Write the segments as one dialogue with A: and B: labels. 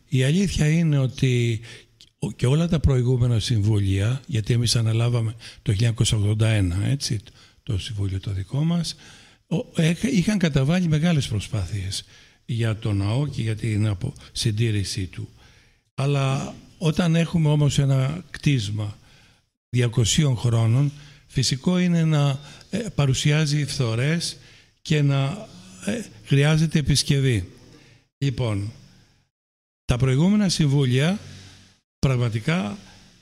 A: Η αλήθεια είναι ότι και όλα τα προηγούμενα συμβούλια, γιατί εμείς αναλάβαμε το 1981, έτσι, το συμβούλιο το δικό μας, είχαν καταβάλει μεγάλες προσπάθειες για τον ναό και για την συντήρησή του. Αλλά όταν έχουμε όμως ένα κτίσμα 200 χρόνων, φυσικό είναι να παρουσιάζει φθορές και να χρειάζεται επισκευή. Λοιπόν, τα προηγούμενα συμβούλια πραγματικά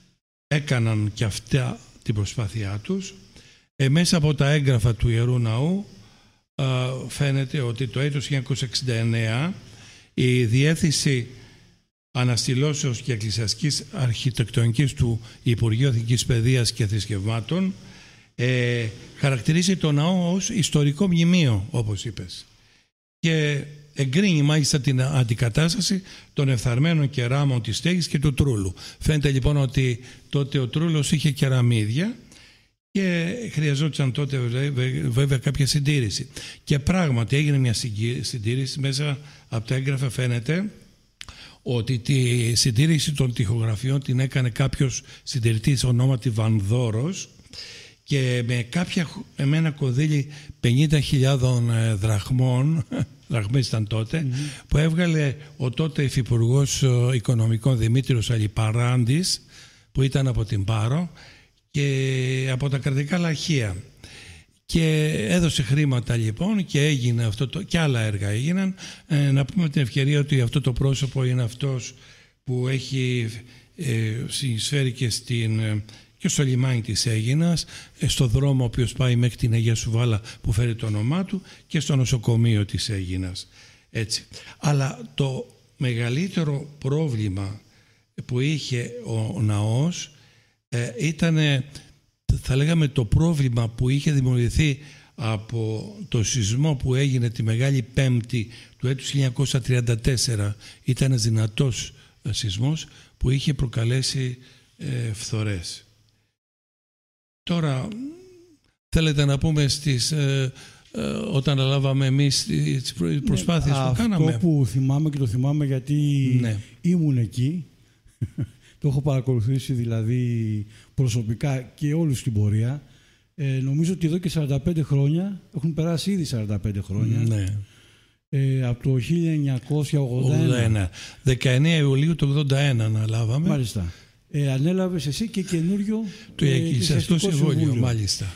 A: έκαναν και αυτά την προσπάθειά τους. Μέσα από τα έγγραφα του Ιερού Ναού φαίνεται ότι το έτος 1969 η Διεύθυνση Αναστηλώσεως και Εκκλησιαστικής Αρχιτεκτονικής του Υπουργείου Εθνικής Παιδείας και Θρησκευμάτων χαρακτηρίζει το ναό ως ιστορικό μνημείο, όπως είπες, και εγκρίνει μάλιστα την αντικατάσταση των εφθαρμένων κεράμων της στέγης και του τρούλου. Φαίνεται λοιπόν ότι τότε ο τρούλος είχε κεραμίδια και χρειαζόταν τότε βέβαια κάποια συντήρηση. Και πράγματι έγινε μια συντήρηση. Μέσα από τα έγγραφα φαίνεται ότι τη συντήρηση των τοιχογραφιών την έκανε κάποιος συντηρητής ονόματι Βανδόρος και με ένα κονδύλι 50.000 δραχμών, δραχμές ήταν τότε, που έβγαλε ο τότε υφυπουργός οικονομικών Δημήτριος Αλιπαράντης, που ήταν από την Πάρο και από τα κρατικά λαχεία, και έδωσε χρήματα λοιπόν και έγινε αυτό και άλλα έργα έγιναν. Να πούμε την ευκαιρία ότι αυτό το πρόσωπο είναι αυτός που έχει συνεισφέρει και στο λιμάνι της Αίγινας, στο δρόμο ο οποίος πάει μέχρι την Αγία Σουβάλα που φέρει το όνομά του, και στο νοσοκομείο της Αίγινας. Έτσι. Αλλά το μεγαλύτερο πρόβλημα που είχε ο ναός ήταν, θα λέγαμε, το πρόβλημα που είχε δημιουργηθεί από το σεισμό που έγινε τη Μεγάλη Πέμπτη του έτους 1934. Ήταν ένας δυνατός σεισμός που είχε προκαλέσει φθορές. Τώρα θέλετε να πούμε όταν αναλάβαμε εμείς τις προσπάθειες που κάναμε.
B: Αυτό που θυμάμαι, και το θυμάμαι γιατί ήμουν εκεί, το έχω παρακολουθήσει δηλαδή προσωπικά και όλους στην πορεία. Νομίζω ότι εδώ και 45 χρόνια, έχουν περάσει ήδη 45 χρόνια, από το 1981.
A: 19 Ιουλίου του 1981 αναλάβαμε.
B: Μάλιστα. Ανέλαβες εσύ και καινούριο
A: το Εκκλησιαστικό Συμβούλιο, μάλιστα.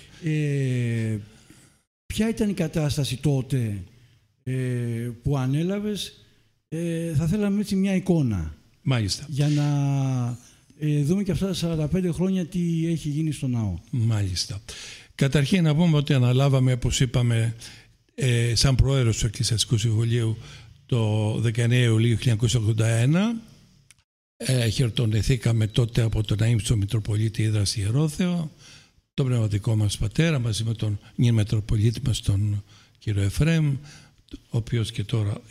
B: Ποια ήταν η κατάσταση τότε που ανέλαβες? Θα θέλαμε έτσι μια εικόνα.
A: Μάλιστα.
B: Για να δούμε και αυτά τα 45 χρόνια τι έχει γίνει στο ναό.
A: Μάλιστα. Καταρχήν να πούμε ότι αναλάβαμε, όπως είπαμε, σαν πρόεδρος του Εκκλησιαστικού Συμβουλίου το 19 Ιουλίου 1981. Χαιρετονηθήκαμε τότε από τον αείμνηστο Μητροπολίτη Ύδρας Ιερόθεο, τον πνευματικό μας πατέρα, μαζί με τον νυν Μητροπολίτη μας, τον κύριο Εφραίμ, ο οποίος και τώρα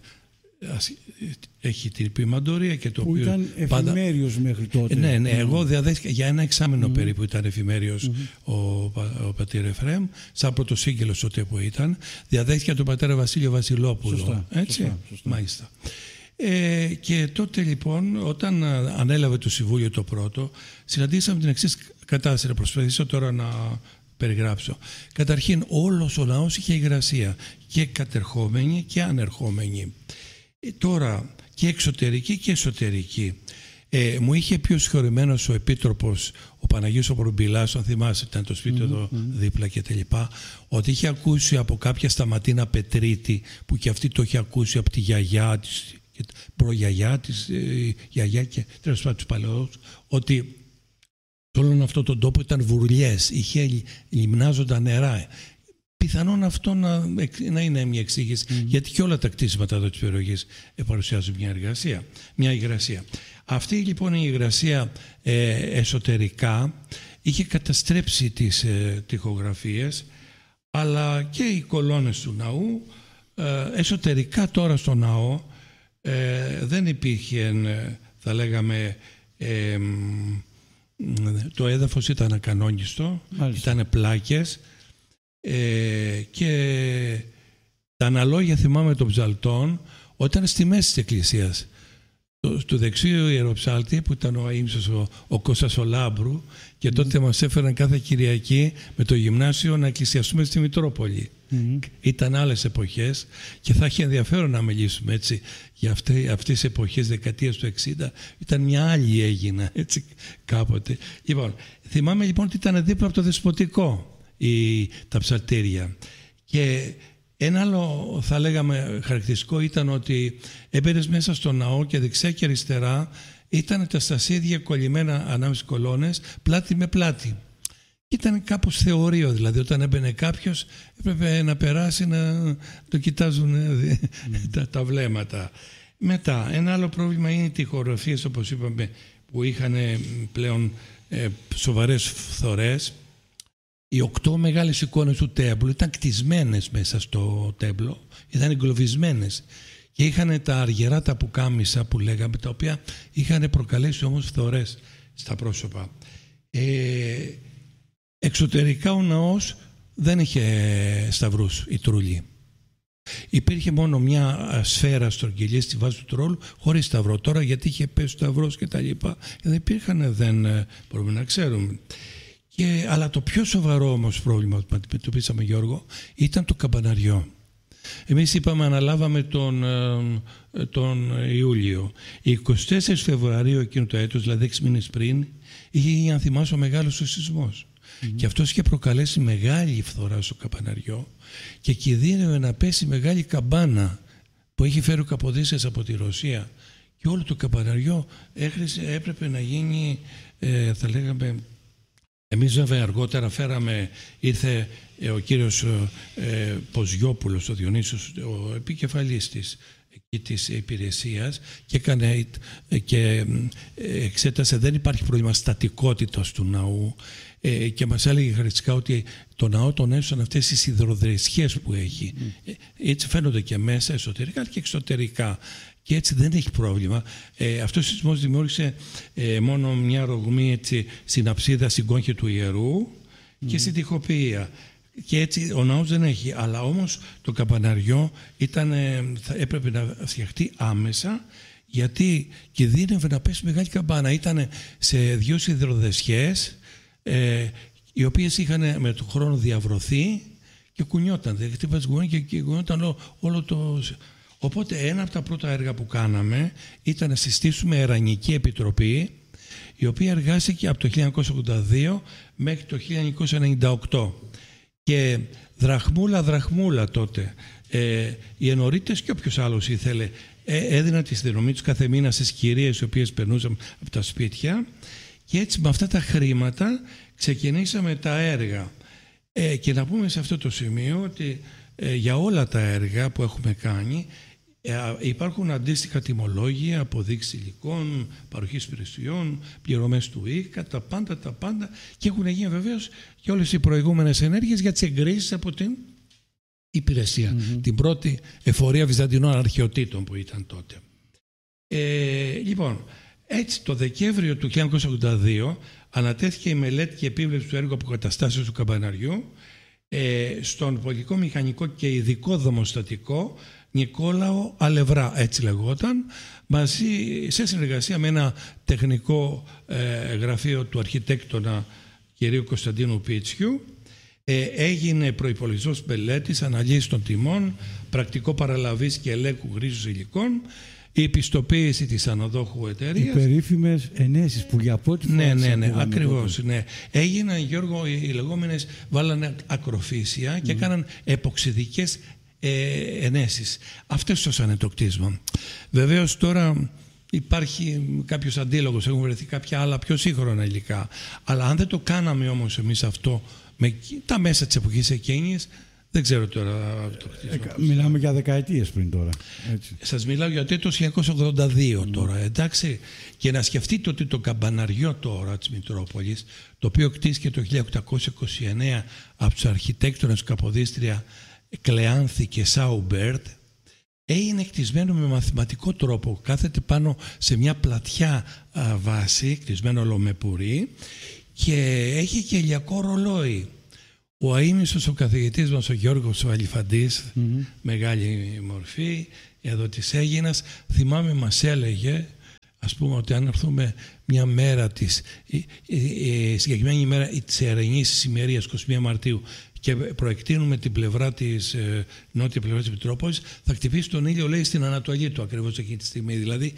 A: έχει την ποιμαντορία και το
B: που
A: οποίο
B: ήταν εφημέριος μέχρι τότε.
A: Ναι, εγώ διαδέχτηκα για ένα εξάμηνο περίπου, ήταν εφημέριος ο πατήρ Εφραίμ, σαν πρωτοσύγγελος τότε που ήταν. Διαδέχτηκα τον πατέρα Βασίλειο Βασιλόπουλο.
B: Σωστά,
A: έτσι, σωστά. Μάλιστα. Και τότε λοιπόν, όταν ανέλαβε το Συμβούλιο το πρώτο, συναντήσαμε την εξής κατάσταση. Να προσπαθήσω τώρα να περιγράψω. Καταρχήν, όλος ο ναός είχε υγρασία, και κατερχόμενη και ανερχόμενη. Τώρα και εξωτερική και εσωτερική. Μου είχε πει ο συγχωρημένος ο Επίτροπος, ο Παναγίος ο Προμπηλάς, αν θυμάσαι, ήταν το σπίτι εδώ δίπλα και τα λοιπά, ότι είχε ακούσει από κάποια Σταματίνα Πετρίτη, που και αυτή το είχε ακούσει από τη γιαγιά της, προγιαγιά της, γιαγιά και τέλος πάντων τους παλαιούς, ότι όλον αυτόν τον τόπο ήταν βουρλιές, είχε λιμνάζοντα νερά. Πιθανόν αυτό να είναι μια εξήγηση, γιατί και όλα τα κτίσματα εδώ της περιοχής παρουσιάζουν μια υγρασία. Αυτή λοιπόν η υγρασία εσωτερικά είχε καταστρέψει τις τοιχογραφίες, αλλά και οι κολόνες του ναού. Εσωτερικά τώρα στο ναό δεν υπήρχε, θα λέγαμε, το έδαφος ήταν ακανόνιστο, ήταν πλάκες, και τα αναλόγια θυμάμαι των ψαλτών όταν στη μέση της εκκλησίας, του δεξιού ιεροψάλτη που ήταν ο αείμνηστος ο Κώστας ο Λάμπρου και τότε μας έφεραν κάθε Κυριακή με το γυμνάσιο να εκκλησιαστούμε στη Μητρόπολη. Ήταν άλλες εποχές και θα έχει ενδιαφέρον να μιλήσουμε έτσι για αυτές τις εποχές δεκαετίας του 60. Ήταν μια άλλη Αίγινα έτσι κάποτε. Λοιπόν, θυμάμαι λοιπόν ότι ήταν δίπλα από το Δεσποτικό τα ψαλτήρια και ένα άλλο θα λέγαμε χαρακτηριστικό ήταν ότι έμπαινες μέσα στο ναό και δεξιά και αριστερά ήταν τα στασίδια κολλημένα ανάμεσα κολόνες πλάτη με πλάτη. Ήταν κάπως θεωρείο, δηλαδή όταν έμπαινε κάποιος έπρεπε να περάσει να το κοιτάζουν τα βλέμματα. Μετά, ένα άλλο πρόβλημα είναι οι τοιχογραφίες, όπως είπαμε, που είχαν πλέον σοβαρές φθορές. Οι 8 μεγάλες εικόνες του τέμπλου ήταν κτισμένες μέσα στο τέμπλο, ήταν εγκλωβισμένες και είχαν τα αργερά τα πουκάμισα που λέγαμε, τα οποία είχαν προκαλέσει όμως φθορές στα πρόσωπα. Εξωτερικά ο ναός δεν είχε σταυρούς η τρούλη. Υπήρχε μόνο μια σφαίρα στρογγυλή στη βάση του τρόλου χωρίς σταυρό. Τώρα γιατί είχε πέσει ο σταυρός και τα λοιπά, δεν υπήρχαν, δεν μπορούμε να ξέρουμε. Αλλά το πιο σοβαρό όμως πρόβλημα που αντιμετωπίσαμε, Γιώργο, ήταν το καμπαναριό. Εμείς είπαμε αναλάβαμε τον Ιούλιο. 24 Φεβρουαρίου εκείνου το έτος, δηλαδή 6 μήνες πριν, είχε γίνει, αν θυμάσαι, ο μεγάλος σεισμός. Και αυτός είχε προκαλέσει μεγάλη φθορά στο καμπαναριό και κινδύνευε να πέσει μεγάλη καμπάνα που είχε φέρει ο Καποδίστριας από τη Ρωσία. Και όλο το καμπαναριό έπρεπε να γίνει, θα λέγαμε. Εμείς βέβαια αργότερα ήρθε ο κύριος Ποζιόπουλος, ο Διονύσιος, ο επικεφαλής της υπηρεσίας και εξέτασε, δεν υπάρχει πρόβλημα στατικότητας του ναού και μας έλεγε χαρακτηριστικά ότι το ναό τον έσωσαν αυτές οι υδροδρεσιές που έχει. Έτσι φαίνονται και μέσα εσωτερικά και εξωτερικά. Και έτσι δεν έχει πρόβλημα. Αυτός ο σεισμός δημιούργησε μόνο μια ρογμή έτσι, στην αψίδα, στην κόγχη του ιερού και στην τοιχοποιία. Και έτσι ο ναός δεν έχει. Αλλά όμως το καμπαναριό έπρεπε να φτιαχτεί άμεσα, γιατί κινδύνευε να πέσει μεγάλη καμπάνα. Ήταν σε 2 σιδηροδεσιές, οι οποίες είχαν με τον χρόνο διαβρωθεί και κουνιόταν. Δεν χτύπασε και κουνιόταν όλο το... Οπότε ένα από τα πρώτα έργα που κάναμε ήταν να συστήσουμε Ερανική Επιτροπή, η οποία εργάστηκε από το 1982 μέχρι το 1998. Και δραχμούλα τότε, οι ενορίτες και όποιος άλλος ήθελε έδιναν τη συνδρομή τους κάθε μήνα στις κυρίες οι οποίες περνούσαν από τα σπίτια και έτσι με αυτά τα χρήματα ξεκινήσαμε τα έργα. Και να πούμε σε αυτό το σημείο ότι για όλα τα έργα που έχουμε κάνει υπάρχουν αντίστοιχα τιμολόγια, αποδείξεις υλικών, παροχής υπηρεσιών, πληρωμές του ΙΚΑ, τα πάντα και έχουν γίνει βεβαίως και όλες οι προηγούμενες ενέργειες για τις εγκρίσεις από την υπηρεσία. Την πρώτη εφορία Βυζαντινών Αρχαιοτήτων που ήταν τότε. Λοιπόν, έτσι το Δεκέμβριο του 1982 ανατέθηκε η μελέτη και επίβλεψη του έργου αποκαταστάσεως του καμπαναριού στον πολιτικό μηχανικό και ειδικό δομοστατικό Νικόλαο Αλευρά, έτσι λεγόταν, μαζί σε συνεργασία με ένα τεχνικό γραφείο του αρχιτέκτονα κ. Κωνσταντίνου Πίτσιου. Έγινε προϋπολογισμός μελέτης, αναλύση των τιμών, πρακτικό παραλαβής και ελέγχου χρήσεως υλικών, η επιστοποίηση της αναδόχου εταιρείας. Οι
B: περίφημες ενέσεις που για πρώτη φορά...
A: Ναι, ακριβώς. Ναι. Έγιναν, Γιώργο, οι λεγόμενες, βάλανε ακροφύσια και έκαναν εποξιδικές ενέσεις. Αυτές σώσανε το κτίσμα. Βεβαίως τώρα υπάρχει κάποιος αντίλογος, έχουν βρεθεί κάποια άλλα πιο σύγχρονα υλικά. Αλλά αν δεν το κάναμε όμως εμείς αυτό με τα μέσα της εποχής εκείνης, δεν ξέρω τώρα το κτίσμα.
B: Μιλάμε για δεκαετίες πριν τώρα. Έτσι.
A: Σας μιλάω για το έτος 1982 τώρα, εντάξει. Και να σκεφτείτε ότι το καμπαναριό τώρα της Μητρόπολης, το οποίο κτίστηκε το 1829 από τους αρχιτέκτονες του Καποδίστρια Κλεάνθη και Σάουμπερτ, έγινε κτισμένο με μαθηματικό τρόπο. Κάθεται πάνω σε μια πλατιά βάση, κτισμένο ολομεπουρή, και έχει και ηλιακό ρολόι. Ο αείμνηστος ο καθηγητής μας, ο Γιώργος Βαλιφαντής, μεγάλη μορφή εδώ της Αίγινας, θυμάμαι μας έλεγε Ας πούμε ότι αν έρθουμε μια μέρα συγκεκριμένη ημέρα της Ερηνής ημερίας, 21 Μαρτίου, και προεκτείνουμε την πλευρά της νότια πλευρά της Μητρόπολης, θα χτυπήσει τον ήλιο, λέει, στην Ανατολή του ακριβώς εκείνη τη στιγμή. Δηλαδή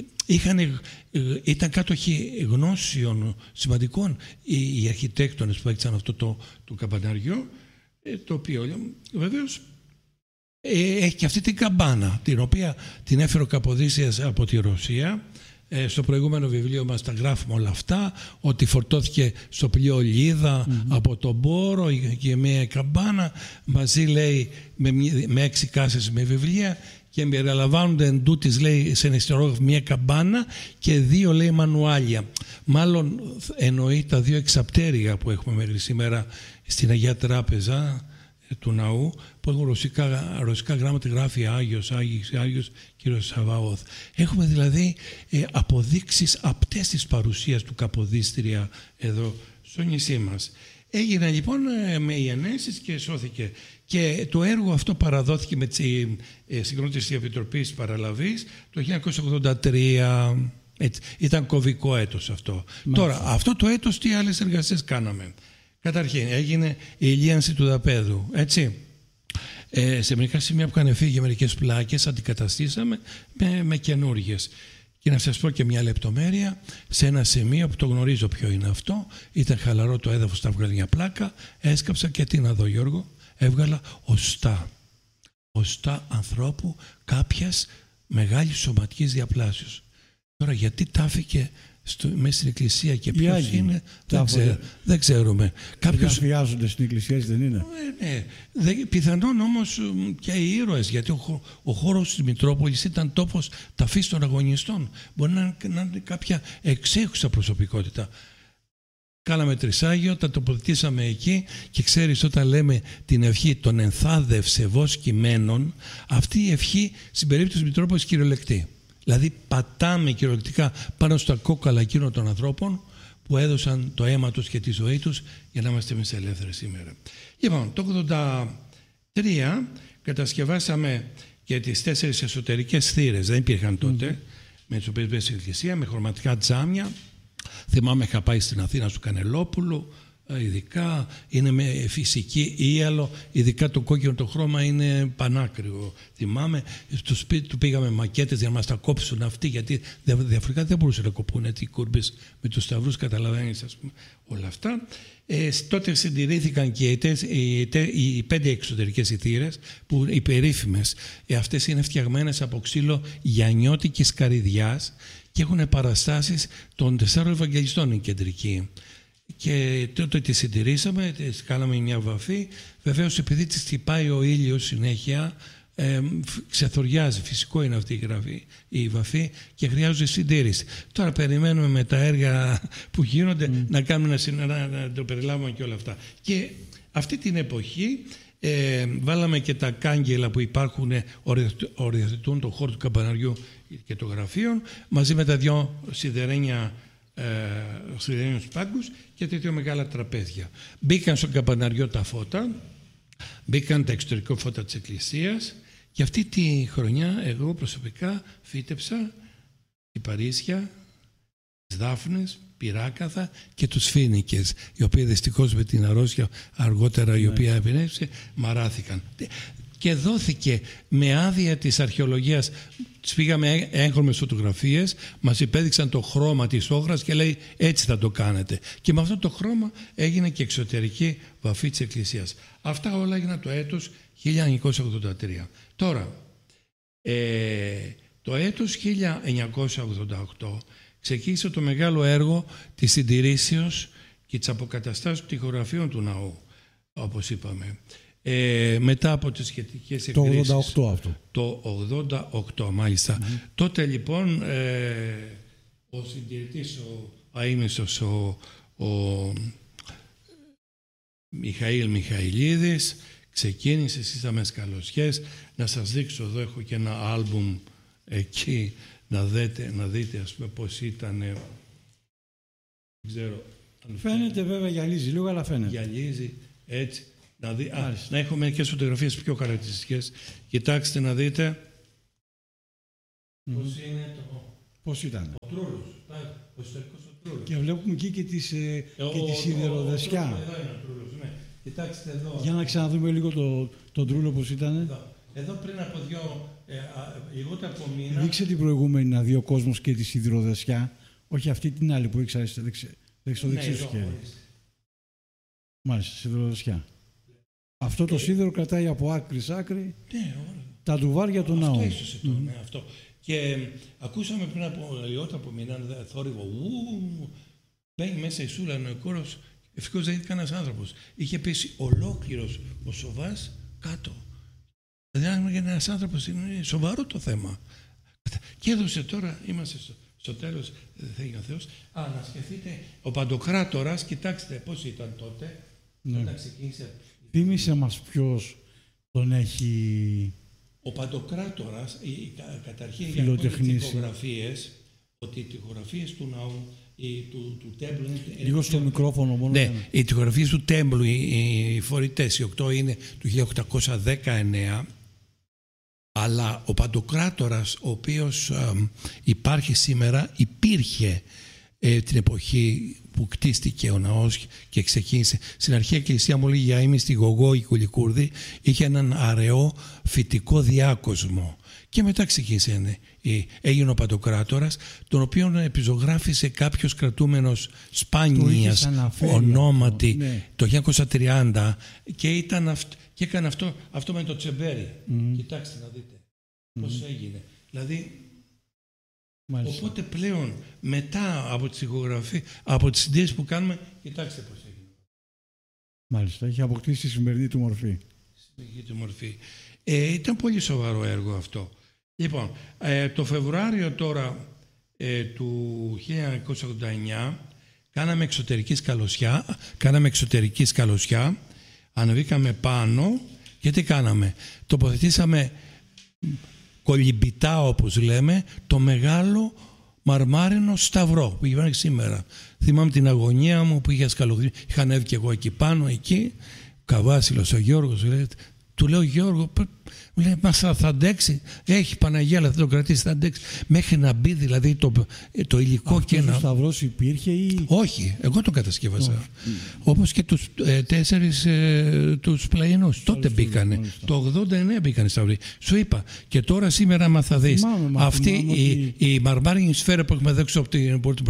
A: ήταν κάτοχοι γνώσεων σημαντικών οι αρχιτέκτονες που έκτισαν αυτό το καμπαναριό, το οποίο βεβαίως έχει και αυτή την καμπάνα, την οποία την έφερε ο Καποδίστριας από τη Ρωσία. Στο προηγούμενο βιβλίο μας τα γράφουμε όλα αυτά, ότι φορτώθηκε στο πλοίο Λίδα από τον Πόρο και μια καμπάνα, μαζί, λέει, με 6 κάσες με βιβλία, και περιλαμβάνονται εν τούτης, λέει, σε ένα ιστορόγραφο μια καμπάνα και 2, λέει, μανουάλια. Μάλλον εννοεί τα 2 εξαπτέρυγα που έχουμε μέχρι σήμερα στην Αγία Τράπεζα του ναού, που έχουν ρωσικά γράμματα, γράφει Άγιος Κύριος Σαβαώθ. Έχουμε δηλαδή αποδείξεις απτές της παρουσίας του Καποδίστρια εδώ στο νησί μας. Έγινε λοιπόν με ιενέσεις και σώθηκε. Και το έργο αυτό παραδόθηκε με τη συγκρότηση της Επιτροπής Παραλαβής το 1983. Έτσι, ήταν κωβικό έτος αυτό. Τώρα, αυτό το έτος τι άλλες εργασίες κάναμε? Καταρχήν έγινε η ηλίανση του δαπέδου, έτσι. Σε μερικά σημεία που είχαν φύγει μερικές πλάκες αντικαταστήσαμε με καινούργιες. Και να σας πω και μια λεπτομέρεια, σε ένα σημείο που το γνωρίζω ποιο είναι αυτό, ήταν χαλαρό το έδαφος, τα έβγαλε μια πλάκα, έσκαψα και τι να δω, Γιώργο, έβγαλα οστά ανθρώπου κάποιας μεγάλης σωματικής διαπλάσεως. Τώρα γιατί τάφηκε μέσα στην εκκλησία και ποιος είναι, δεν ξέρουμε.
B: Κάποιος βιάζονται στην εκκλησία, δεν είναι?
A: Ναι. Πιθανόν όμως και οι ήρωες, γιατί ο χώρος της Μητρόπολης ήταν τόπος ταφής των αγωνιστών. Μπορεί να είναι κάποια εξέχουσα προσωπικότητα. Κάναμε τρισάγιο, τα τοποθετήσαμε εκεί και ξέρεις, όταν λέμε την ευχή των ενθάδευσε βος κειμένων, αυτή η ευχή στην περίπτωση της Μητρόπολης κυριολεκτεί. Δηλαδή πατάμε κυριολεκτικά πάνω στα κόκαλα εκείνων των ανθρώπων που έδωσαν το αίμα τους και τη ζωή τους για να είμαστε εμείς ελεύθεροι σήμερα. Λοιπόν, το 1983 κατασκευάσαμε και τις 4 εσωτερικές θύρες, δεν υπήρχαν τότε, με τις οποίες μπήκε στην εκκλησία, με χρωματικά τζάμια. Θυμάμαι, είχα πάει στην Αθήνα στο Κανελόπουλο, ειδικά είναι με φυσική ίαλο, ειδικά το κόκκινο το χρώμα είναι πανάκριβο. Θυμάμαι, στο σπίτι του πήγαμε μακέτες για να μας τα κόψουν αυτοί, γιατί διαφορετικά δεν μπορούσαν να κοπούν οι κούρμπες με τους σταυρούς, καταλαβαίνεις, ας πούμε, όλα αυτά. Τότε συντηρήθηκαν και οι 5 εξωτερικές θύρες, που οι περίφημες, αυτές είναι φτιαγμένες από ξύλο γιαννιώτικης καρυδιάς και έχουν παραστάσεις των 4 Ευαγγελιστών, η κεντρική. Και τότε τη συντηρήσαμε, τις κάναμε μια βαφή. Βεβαίως, επειδή τις χτυπάει ο ήλιος συνέχεια, ξεθοριάζει. Φυσικό είναι αυτή η βαφή και χρειάζεται συντήρηση. Τώρα περιμένουμε με τα έργα που γίνονται να κάνουμε να το περιλάβουμε και όλα αυτά. Και αυτή την εποχή βάλαμε και τα κάγκελα που υπάρχουν, οριοθετούν το χώρο του καμπαναριού και των γραφείων, μαζί με τα 2 σιδερένιους πάγκους και τα 2 μεγάλα τραπέζια. Μπήκαν στο καμπαναριό τα φώτα, μπήκαν τα εξωτερικά φώτα της εκκλησίας, και αυτή τη χρονιά εγώ προσωπικά φύτεψα η Παρίσια, τις Δάφνες, Πυράκαθα και τους Φοίνικες, οι οποίοι δυστυχώς με την αρρώστια αργότερα η οποία επινέβησε μαράθηκαν. Και δόθηκε με άδεια της αρχαιολογίας. Τις πήγαμε έγχρωμες φωτογραφίες, μας υπέδειξαν το χρώμα της όχρας και λέει έτσι θα το κάνετε. Και με αυτό το χρώμα έγινε και εξωτερική βαφή της εκκλησίας. Αυτά όλα έγιναν το έτος 1983. Τώρα, το έτος 1988 ξεκίνησε το μεγάλο έργο της συντηρήσεως και της αποκαταστάσεως τοιχογραφείων του ναού, όπως είπαμε. Μετά από τις σχετικές εκκρίσεις.
B: Το 88 αυτό.
A: Το 88 μάλιστα. Τότε λοιπόν ο συντηρητής, ο αείμνηστος, ο Μιχαήλ Μιχαηλίδης ξεκίνησε, σύσταμε σκαλωσιές. Να σας δείξω, εδώ έχω και ένα άλμπουμ εκεί να δείτε ας πούμε πώς ήταν. Δεν ξέρω.
B: Φαίνεται βέβαια, γυαλίζει λίγο, αλλά φαίνεται.
A: Γυαλίζει έτσι. Να έχω μερικές φωτογραφίες πιο χαρακτηριστικές. Κοιτάξτε να δείτε πώς είναι
B: Πώς ήταν?
A: Ο Τρούλος, ο ιστορικός ο Τρούλος.
B: Και βλέπουμε εκεί και τη σιδηροδεσιά.
A: Εδώ είναι ο Τρούλος, ναι. Κοιτάξτε εδώ.
B: Για να ξαναδούμε λίγο τον Τρούλο πώς ήταν.
A: Εδώ πριν από λιγότερο από μήνα.
B: Δείξε την προηγούμενη να δει ο κόσμος και τη σιδηροδεσιά. Όχι αυτή την άλλη που έχεις στο δεξί σου χέρι. Μάλιστα, σιδηροδεσιά. Αυτό το σίδερο κρατάει από άκρη σ' άκρη τα ντουβάρια του ναού.
A: Αυτό. Και ακούσαμε πριν από λιγότερο από μήνα θόρυβο. Μπαίνει μέσα η Σούλα, ο κόρος. Ευτυχώς δεν είχε κανένας άνθρωπος. Είχε πέσει ολόκληρος ο Σοβάς κάτω. Δηλαδή, για ένας άνθρωπος είναι σοβαρό το θέμα. Και έδωσε τώρα, είμαστε στο τέλος, θέλει ο Θεός. Να σκεφτείτε, ο Παντοκράτορας, κοιτάξτε πώς ήταν τότε. Όταν ξεκίνησε.
B: Θύμισε μας ποιος τον έχει.
A: Ο Παντοκράτορας, καταρχήν για τις τοιχογραφίες, ότι οι τοιχογραφίες του ναού, του τέμπλου.
B: Λίγο στο μικρόφωνο μόνο.
A: Ναι, οι τοιχογραφίες του τέμπλου, οι φορητές, οι 8 είναι του 1819. Αλλά ο Παντοκράτορας, ο οποίος υπάρχει σήμερα, υπήρχε την εποχή που κτίστηκε ο ναός και ξεκίνησε. Στην αρχή η εκκλησία μου λέγει για στη Γογό η Κουλικούρδη, είχε έναν αραιό φυτικό διάκοσμο. Και μετά ξεκίνησε, έγινε ο Παντοκράτορας, τον οποίον επιζωγράφησε κάποιος κρατούμενος Σπάνιας ονόματι το 1930 και έκανε αυτό με το τσεμπέρι. Κοιτάξτε να δείτε πώς έγινε. Δηλαδή, οπότε πλέον μετά από τις ηχογραφίες, από τις συντήσεις που κάνουμε, κοιτάξτε πώς έγινε.
B: Μάλιστα, έχει αποκτήσει τη σημερινή του μορφή.
A: Ήταν πολύ σοβαρό έργο αυτό. Λοιπόν, το Φεβρουάριο τώρα του 1989 κάναμε εξωτερική σκαλωσιά, ανεβήκαμε πάνω και τι κάναμε? Τοποθετήσαμε κολυμπητά, όπως λέμε, το μεγάλο μαρμάρινο σταυρό που υπάρχει σήμερα. Θυμάμαι την αγωνία μου που είχα ανέβει και εγώ εκεί πάνω, εκεί, Καβάσιλος ο Γιώργος, του λέω Γιώργο, μου λέει, μα θα αντέξει, έχει Παναγία, αλλά θα το κρατήσει, θα αντέξει. Μέχρι να μπει δηλαδή το υλικό.
B: Αυτός και ο σταυρός υπήρχε ή?
A: Όχι, εγώ τον κατασκεύασα. Όπως και τους 4 τους πλαϊνούς. Τότε μπήκανε. Το 89 μπήκανε σταυροί. Σου είπα. Και τώρα σήμερα, άμα θα δεις, αυτή η μαρμάρινη σφαίρα που έχουμε δέξει από την πόρτα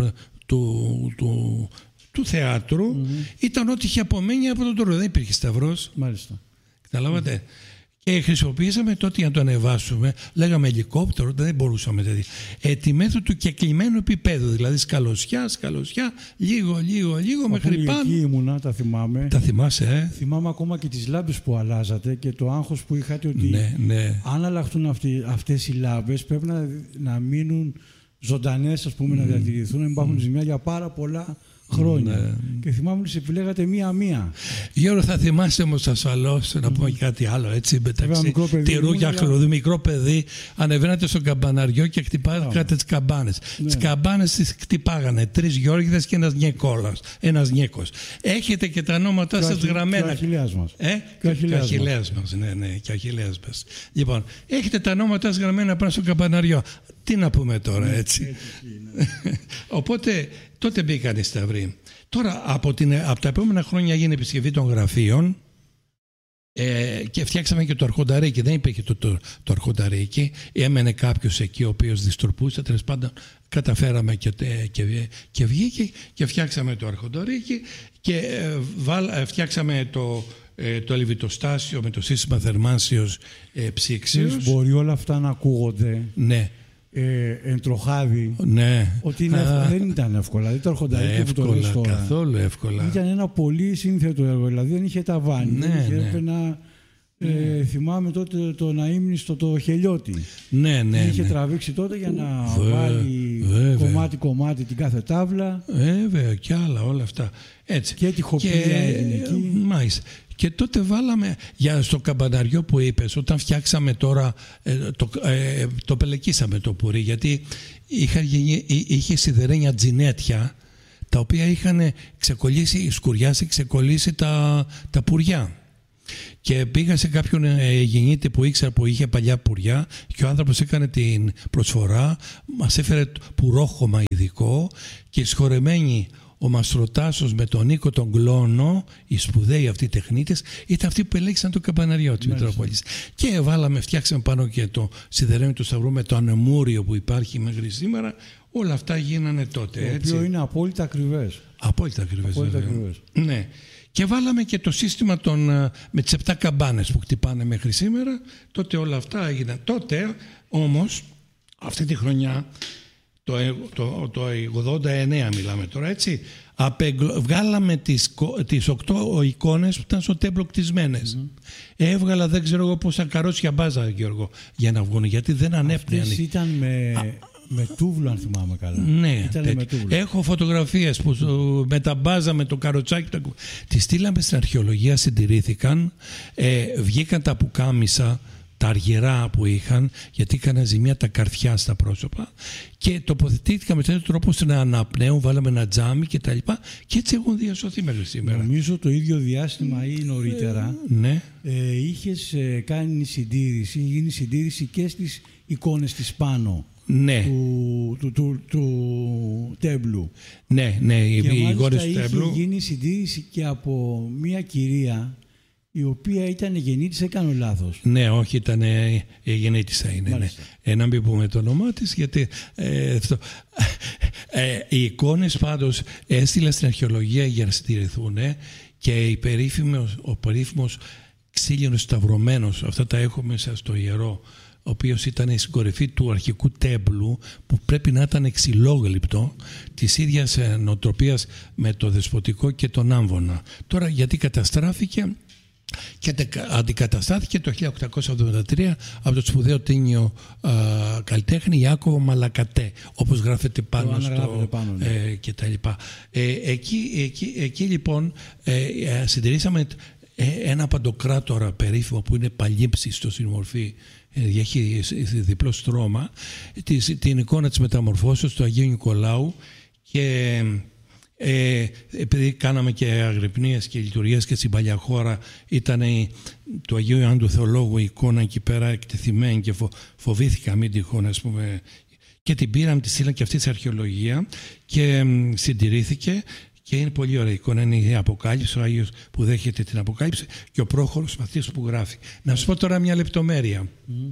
A: του θεάτρου, ήταν ό,τι είχε απομείνει από τον τόρο. Δεν υπήρχε σταυρός.
B: Μάλιστα.
A: Καταλάβατε. Και χρησιμοποιήσαμε τότε για να το ανεβάσουμε, λέγαμε ελικόπτερο, δεν μπορούσαμε δηλαδή. Τη μέθοδο του κεκλειμένου επίπεδου, δηλαδή σκαλωσιά, λίγο μέχρι πάνω.
B: Εκεί ήμουνα, τα θυμάμαι.
A: Τα θυμάσαι,
B: Θυμάμαι ακόμα και τις λάμπες που αλλάζατε και το άγχος που είχατε ότι αν αλλάχτούν αυτές οι λάμπες πρέπει να μείνουν ζωντανές, ας πούμε, να διατηρηθούν, να υπάρχουν ζημιά για πάρα πολλά χρόνια. Και θυμάμαι ότι σε επιλέγατε μία-μία.
A: Γιώργο, θα θυμάσαι όμως ασφαλώς να πούμε κάτι άλλο, έτσι, μεταξύ τυρούγια χλωδού, μικρό παιδί, ανεβαίνατε στο καμπαναριό και χτυπάγατε τις καμπάνες. Τις καμπάνες τις χτυπάγανε 3 Γιώργηδες και ένας Νιέκος. Έχετε και τα ονόματά σας γραμμένα. Και ο Αχιλλέας μας. Και ο Αχιλλέας μας. Λοιπόν, έχετε τα ονόματά σας γραμμένα πάνω στο καμπαναριό. Τι να πούμε τώρα, έτσι. Οπότε τότε μπήκαν οι σταυροί. Τώρα από τα επόμενα χρόνια έγινε επισκευή των γραφείων και φτιάξαμε και το αρχονταρίκι. Δεν υπήρχε το αρχονταρίκι. Έμενε κάποιος εκεί ο οποίος δυστροπούσε. Τέλος πάντων καταφέραμε και βγήκε και φτιάξαμε το αρχονταρίκι και φτιάξαμε το λιβιτοστάσιο με το σύστημα θερμάνσεως ψήξεως.
B: Μπορεί όλα αυτά να ακούγονται.
A: Ναι.
B: Εντροχάδι, ότι δεν ήταν εύκολα. Δηλαδή το αρχονταρίκι που το λες τώρα,
A: καθόλου εύκολα.
B: Ήταν ένα πολύ σύνθετο έργο. Δηλαδή δεν είχε ταβάνι. Θυμάμαι τότε το Ναΐμνηστο το Χελιώτη. Είχε τραβήξει τότε για να βάλει κομμάτι-κομμάτι την κάθε τάβλα.
A: Βέβαια, και άλλα όλα αυτά. Έτσι.
B: Και τη χοπία έγινε εκεί.
A: Μάλιστα. Και τότε βάλαμε στο καμπαναριό που είπες, όταν φτιάξαμε τώρα, το πελεκίσαμε το πουρί, γιατί είχε σιδερένια τζινέτια, τα οποία είχαν ξεκολλήσει τα πουριά. Και πήγα σε κάποιον γεννήτη που ήξερα που είχε παλιά πουριά και ο άνθρωπος έκανε την προσφορά, μας έφερε πουρόχωμα ειδικό και σχορεμένοι ο Μαστροτάσος με τον Νίκο τον Κλόνο, οι σπουδαίοι αυτοί τεχνίτες, ήταν αυτοί που ελέγξαν το καμπαναριό της Μητρόπολης. Και φτιάξαμε πάνω και το σιδερένιο του Σταυρού με το ανεμούριο που υπάρχει μέχρι σήμερα. Όλα αυτά γίνανε τότε.
B: Το οποίο είναι απόλυτα ακριβές.
A: Απόλυτα ακριβές. Ναι. Και βάλαμε και το σύστημα με τις 7 καμπάνες που χτυπάνε μέχρι σήμερα. Τότε όλα αυτά έγιναν. Τότε όμως, αυτή τη χρονιά, το 89 μιλάμε τώρα, έτσι, βγάλαμε τις 8 εικόνες που ήταν στο τέμπλο κτισμένες. Έβγαλα δεν ξέρω εγώ πόσα καρότσια μπάζα, Γιώργο, για να βγουν, γιατί δεν ανέπνεαν.
B: Αυτές ήταν με τούβλο, αν θυμάμαι καλά.
A: Ναι, έχω φωτογραφίες που με τα μπάζα, με το καροτσάκι. Τις στείλαμε στην αρχαιολογία, συντηρήθηκαν, βγήκαν τα πουκάμισα, τα αργυρά που είχαν, γιατί είχαν ζημιά τα καρφιά στα πρόσωπα, και τοποθετήθηκαν με τέτοιο τρόπο ώστε να αναπνέουν, βάλαμε ένα τζάμι και τα λοιπά, και έτσι έχουν διασωθεί μέχρι σήμερα.
B: Νομίζω το ίδιο διάστημα ή νωρίτερα είχες κάνει συντήρηση, γίνει συντήρηση και στις εικόνες της πάνω.
A: Ναι.
B: του τέμπλου.
A: Ναι, οι εικόνες του τέμπλου.
B: Είχε γίνει συντήρηση και από μια κυρία η οποία ήταν γεννήτισσα, έκανε λάθος.
A: Ναι, όχι, ήταν γεννήτισσα είναι. Ναι. Να μην πούμε το όνομά της, γιατί οι εικόνες πάντως έστειλα στην αρχαιολογία για να συντηρηθούν, και ο περίφημος ξύλινος σταυρωμένος, αυτά τα έχω μέσα στο ιερό, ο οποίος ήταν η συγκορυφή του αρχικού τέμπλου, που πρέπει να ήταν ξυλόγλυπτο, της ίδιας νοοτροπίας με το δεσποτικό και τον άμβονα. Τώρα γιατί καταστράφηκε και αντικαταστάθηκε το 1873 από το σπουδαίο τίνιο καλλιτέχνη Ιάκωβο Μαλακατέ, όπως γράφεται πάνω και τα λοιπά. Εκεί λοιπόν συντηρήσαμε ένα παντοκράτορα περίφημο που είναι παλίψιστο στην μορφή, έχει διπλό στρώμα, την εικόνα της μεταμορφώσεως του Αγίου Νικολάου, και επειδή κάναμε και αγρυπνίες και λειτουργίες και στην παλιά χώρα, ήταν του Αγίου Ιωάννου του Θεολόγου η εικόνα εκεί πέρα εκτεθειμένη, και φοβήθηκα μην τυχόν, ας πούμε, και την πήραμε, τη στείλαμε και αυτή στην αρχαιολογία και συντηρήθηκε. Και είναι πολύ ωραία εικόνα. Είναι η Αποκάλυψη, ο Άγιος που δέχεται την Αποκάλυψη και ο πρόχωρος Μαθίας που γράφει. Να σου πω τώρα μια λεπτομέρεια.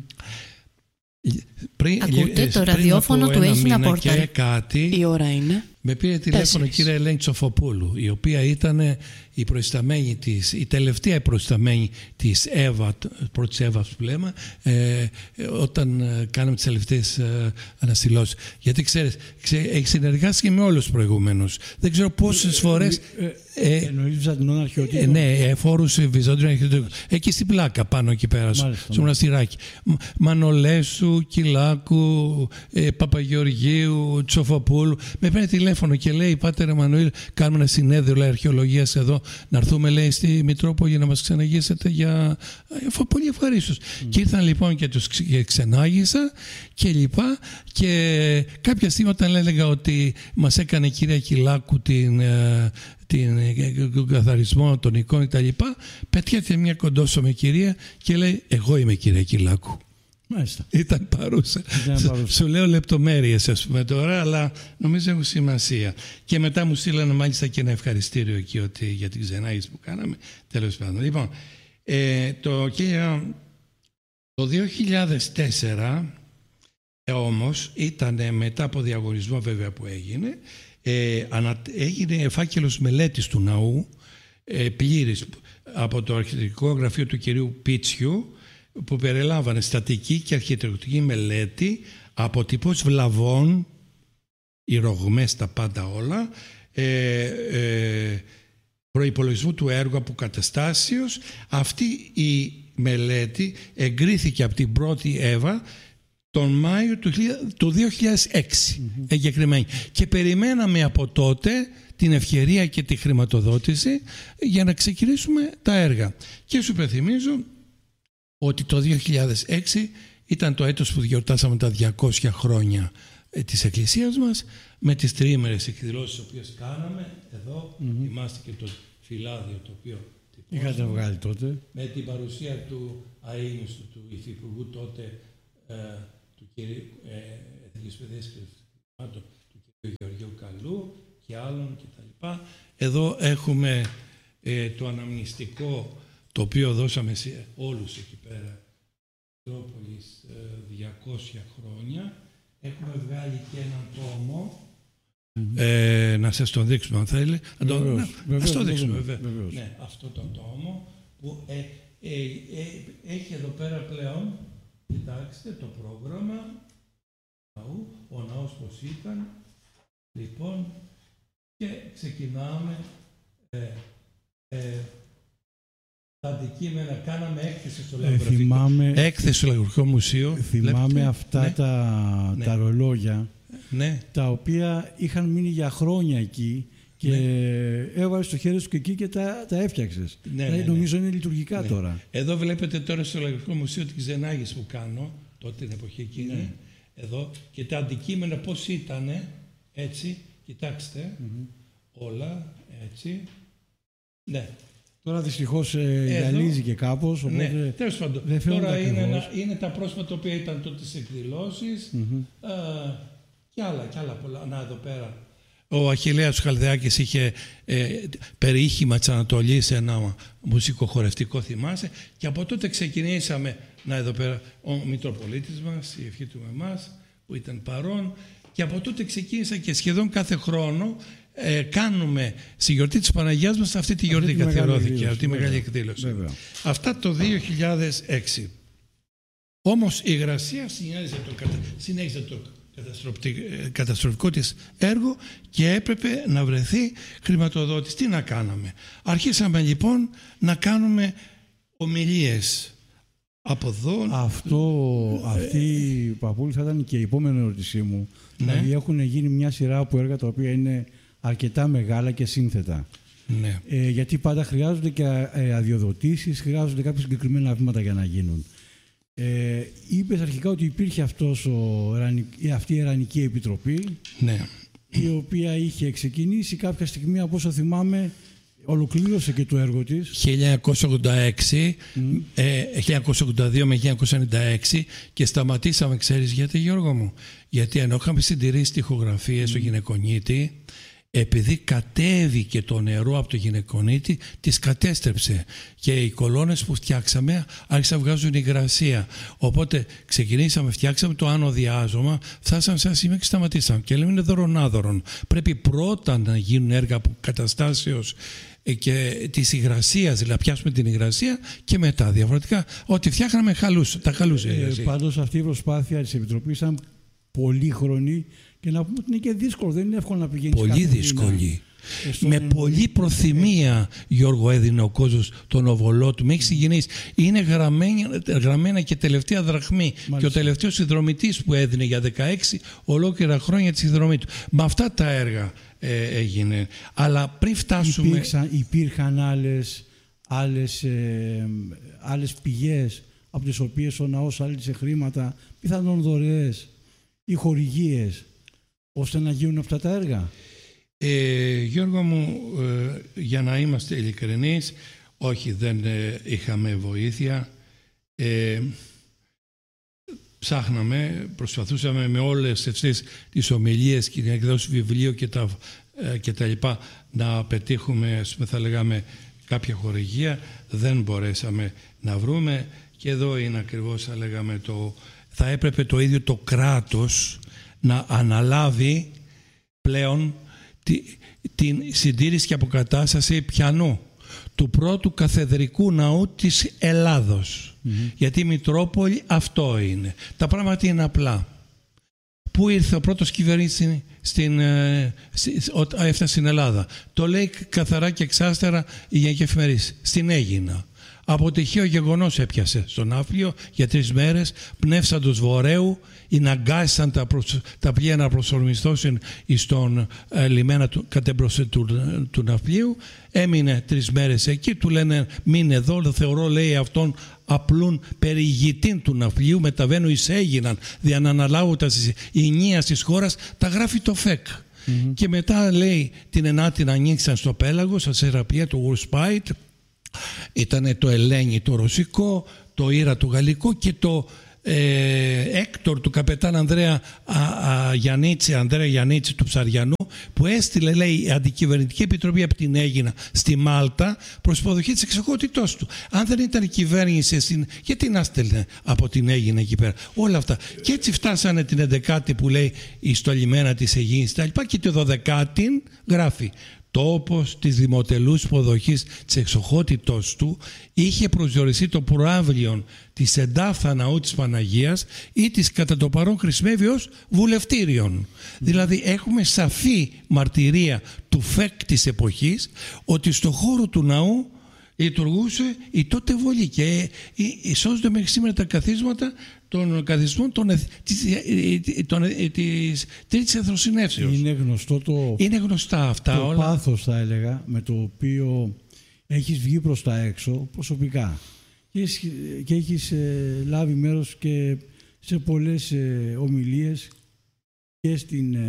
C: Ακούτε το ραδιόφωνο του Έγινα Πόρταλ. Η ώρα είναι.
A: Με πήρε τηλέφωνο η κυρία Ελένη Τσοφοπούλου, η οποία ήταν η τελευταία προϊσταμένη της Εύα, πρώτης Εύας που λέμε, όταν κάναμε τις τελευταίες αναστηλώσεις. Γιατί ξέρεις, έχει συνεργάσει και με όλους τους προηγούμενους. Δεν ξέρω πόσες φορές.
B: Εννοείς Βυζαντινών αρχαιοτήτων.
A: Ναι, φόρους Βυζαντινών αρχαιοτήτων. Εκεί στην πλάκα πάνω εκεί πέρα, στο μοναστηράκι. Μανολέσου, Κυλάκου, Παπαγεωργίου, Τσοφοπούλου. Με παίρνει τηλέφωνο και λέει: Πάτερ Εμμανουήλ, κάνουμε ένα συνέδριο αρχαιολογίας εδώ. Να έρθουμε, λέει, στη Μητρόπολη για να μας ξεναγήσετε. Πολύ ευχαρίστως. Και ήρθαν λοιπόν και τους ξενάγησα και λοιπά. Και κάποια στιγμή, όταν έλεγα ότι μας έκανε η κυρία Κυλάκου τον καθαρισμό των εικόνων κτλ., πετιέται μια κοντόσωμη κυρία και λέει: Εγώ είμαι κυρία Κυλάκου.
B: Μάλιστα.
A: Ήταν παρούσα. Σου λέω λεπτομέρειες, ας πούμε, τώρα, αλλά νομίζω έχουν σημασία. Και μετά μου στείλανε μάλιστα και ένα ευχαριστήριο εκεί για την ξενάγηση που κάναμε. Τέλος πάντων. Λοιπόν, το 2004 όμως ήταν μετά από διαγωνισμό βέβαια που έγινε, έγινε φάκελος μελέτης του ναού, πλήρης, από το αρχιτεκτονικό γραφείο του κυρίου Πίτσιου, που περιλάμβανε στατική και αρχιτεκτονική μελέτη, αποτυπώσεις βλαβών, οι ρογμές, τα πάντα όλα, προϋπολογισμού του έργου αποκαταστάσεως. Αυτή η μελέτη εγκρίθηκε από την πρώτη Εύα τον Μάιο του 2006 εγκεκριμένη. Και περιμέναμε από τότε την ευκαιρία και τη χρηματοδότηση για να ξεκινήσουμε τα έργα. Και σου υπενθυμίζω ότι το 2006 ήταν το έτος που γιορτάσαμε τα 200 χρόνια της Εκκλησίας μας, με τις τριήμερες εκδηλώσεις τις οποίες κάναμε. Εδώ θυμάστε και το φυλάδιο το οποίο
B: είχατε βγάλει τότε.
A: Με την παρουσία του αείμνηστου, του υφυπουργού τότε, του κυρίου Εθνικής Παιδείας και του κυρίου Γεωργίου Καλού και άλλων κτλ. Εδώ έχουμε το αναμνηστικό, το οποίο δώσαμε σε όλους εκεί πέρα, Μητρόπολης 200 χρόνια. Έχουμε βγάλει και έναν τόμο, να σας τον δείξουμε αν θέλει. Ας το δείξουμε βέβαια. Ναι, αυτό το τόμο που έχει εδώ πέρα πλέον, κοιτάξτε το πρόγραμμα, ο ναός πως ήταν. Λοιπόν, και ξεκινάμε τα αντικείμενα, κάναμε έκθεση στο Λαογραφικό Μουσείο.
B: Θυμάμαι αυτά τα ρολόγια, τα οποία είχαν μείνει για χρόνια εκεί και έβαλες το χέρι σου και εκεί και τα έφτιαξες. Νομίζω είναι λειτουργικά τώρα.
A: Εδώ βλέπετε τώρα στο Λαογραφικό Μουσείο της Ξενάγης που κάνω, τότε την εποχή εκείνη, εδώ, και τα αντικείμενα πώς ήτανε, έτσι, κοιτάξτε, όλα, έτσι, ναι.
B: Τώρα δυστυχώς γυαλίζει και κάπως, οπότε
A: τέλος πάντων. Τώρα είναι τα πρόσωπα τα οποία ήταν τότε στις εκδηλώσεις και άλλα πολλά. Να, εδώ πέρα. Ο Αχιλλέας Χαλδεάκης είχε περιείχημα της Ανατολής, ένα μουσικοχορευτικό, θυμάσαι, και από τότε ξεκινήσαμε, να εδώ πέρα, ο Μητροπολίτης μας, η ευχή του με εμάς, που ήταν παρόν, και από τότε ξεκίνησα και σχεδόν κάθε χρόνο κάνουμε στη γιορτή της Παναγιάς μας αυτή τη γιορτή καθιερώθηκε, αυτή η μεγάλη εκδήλωση. Αυτά το 2006. Όμως η Υγρασία συνέχιζε το καταστροφικό της έργο και έπρεπε να βρεθεί χρηματοδότης. Τι να κάναμε? Αρχίσαμε λοιπόν να κάνουμε ομιλίες από εδώ.
B: Αυτή, Παππούλη, θα ήταν και η επόμενη ερώτησή μου. Δηλαδή έχουν γίνει μια σειρά από έργα τα οποία είναι αρκετά μεγάλα και σύνθετα.
A: Ναι.
B: Γιατί πάντα χρειάζονται και αδειοδοτήσεις, χρειάζονται κάποια συγκεκριμένα βήματα για να γίνουν. Είπες αρχικά ότι υπήρχε αυτή η Ερανική Επιτροπή, η οποία είχε ξεκινήσει κάποια στιγμή, από όσο θυμάμαι, ολοκλήρωσε και το έργο της.
A: 1982 με 1996 και σταματήσαμε, ξέρεις γιατί, Γιώργο μου? Γιατί ενώ είχαμε συντηρήσει τοιχογραφίες στο γυναικονίτη, επειδή κατέβηκε το νερό από το γυναικονίτη, τις κατέστρεψε και οι κολόνες που φτιάξαμε άρχισαν να βγάζουν υγρασία. Οπότε ξεκινήσαμε, φτιάξαμε το άνω διάζωμα, φτάσαμε σε ένα σημείο και σταματήσαμε. Και λέμε είναι δωρονάδωρον. Πρέπει πρώτα να γίνουν έργα από καταστάσεως και της υγρασίας, δηλαδή πιάσουμε την υγρασία και μετά διαφορετικά ό,τι φτιάχναμε τα χαλούσε.
B: Πάντως αυτή η προσπάθεια της Επιτροπής ήταν πολύχρονη και να πούμε ότι είναι και δύσκολο, δεν είναι εύκολο να πηγαίνεις.
A: Πολύ δύσκολη. Με πολλή προθυμία, Γιώργο, έδινε ο κόσμος τον οβολό του. Με έχει συγκινήσει. Είναι γραμμένα και τελευταία δραχμή. Μάλιστα. Και ο τελευταίος συνδρομητής που έδινε για 16 ολόκληρα χρόνια τη συνδρομή του. Με αυτά τα έργα έγινε. Αλλά πριν φτάσουμε.
B: Υπήρχαν άλλες πηγές από τις οποίες ο ναός άλυσε χρήματα, πιθανόν δωρεές ή χορηγίες, ώστε να γίνουν αυτά τα έργα.
A: Γιώργο μου, για να είμαστε ειλικρινείς, όχι, δεν είχαμε βοήθεια. Ψάχναμε, προσπαθούσαμε με όλες αυτές τις ομιλίες και την εκδόση βιβλίου και τα λοιπά να πετύχουμε, θα λέγαμε, κάποια χορηγία. Δεν μπορέσαμε να βρούμε, και εδώ είναι ακριβώς, θα λέγαμε, θα έπρεπε το ίδιο το κράτος να αναλάβει πλέον την συντήρηση και αποκατάσταση πιανού του πρώτου καθεδρικού ναού της Ελλάδος. Γιατί η Μητρόπολη αυτό είναι. Τα πράγματα είναι απλά. Πού ήρθε ο πρώτος κυβερνήτης όταν έφτασε στην Ελλάδα? Το λέει καθαρά και εξάστερα η Γενική Εφημερίδα. Στην Αίγινα. Από τυχαίο γεγονός έπιασε στον Ναύπλιο για 3 μέρες, πνεύσαντος βορέου, αναγκάσαν τα πλοία να προσορμιστώσουν στον λιμένα κατέμπροσθε του Ναυπλίου. Έμεινε 3 μέρες εκεί, του λένε μείνε εδώ, θεωρώ, λέει, αυτόν απλούν περιηγητήν του Ναυπλίου, μεταβαίνουν εις Αίγιναν, δια να αναλάβουν τα ηνία της χώρας, τα γράφει το ΦΕΚ. Και μετά, λέει, την 9η ανοίξαν στο πέλαγο, στα Σεραπεία του Ουρσπάιτ, Ήταν το Ελένη το ρωσικό, το Ήρα το γαλλικό και το Έκτορ του καπετάν Ανδρέα Γιαννίτση του Ψαριανού, που έστειλε, λέει, η αντικυβερνητική επιτροπή από την Αίγινα στη Μάλτα προς υποδοχή της εξοχότητός του. Αν δεν ήταν η κυβέρνηση, γιατί να στέλνε από την Αίγινα εκεί πέρα? Όλα αυτά. Και έτσι φτάσανε την 11η που λέει στο λιμένα της Αιγίνης και τη 12η γράφει: τόπος της δημοτελούς υποδοχής της εξοχότητος του είχε προσδιοριστεί το προαύλιον της εντάφθα ναού της Παναγίας ή της κατά το παρόν χρησιμεύει ως βουλευτήριον. Δηλαδή έχουμε σαφή μαρτυρία του ΦΕΚ της εποχής ότι στο χώρο του ναού λειτουργούσε η τότε βολή και σώζονται μέχρι σήμερα τα καθίσματα των καθισμών της Τρίτης Εθνοσυνεύσεως.
B: Είναι
A: γνωστά αυτά
B: το
A: όλα.
B: Πάθος, θα έλεγα, με το οποίο έχεις βγει προς τα έξω προσωπικά και έχεις λάβει μέρος και σε πολλές ομιλίες και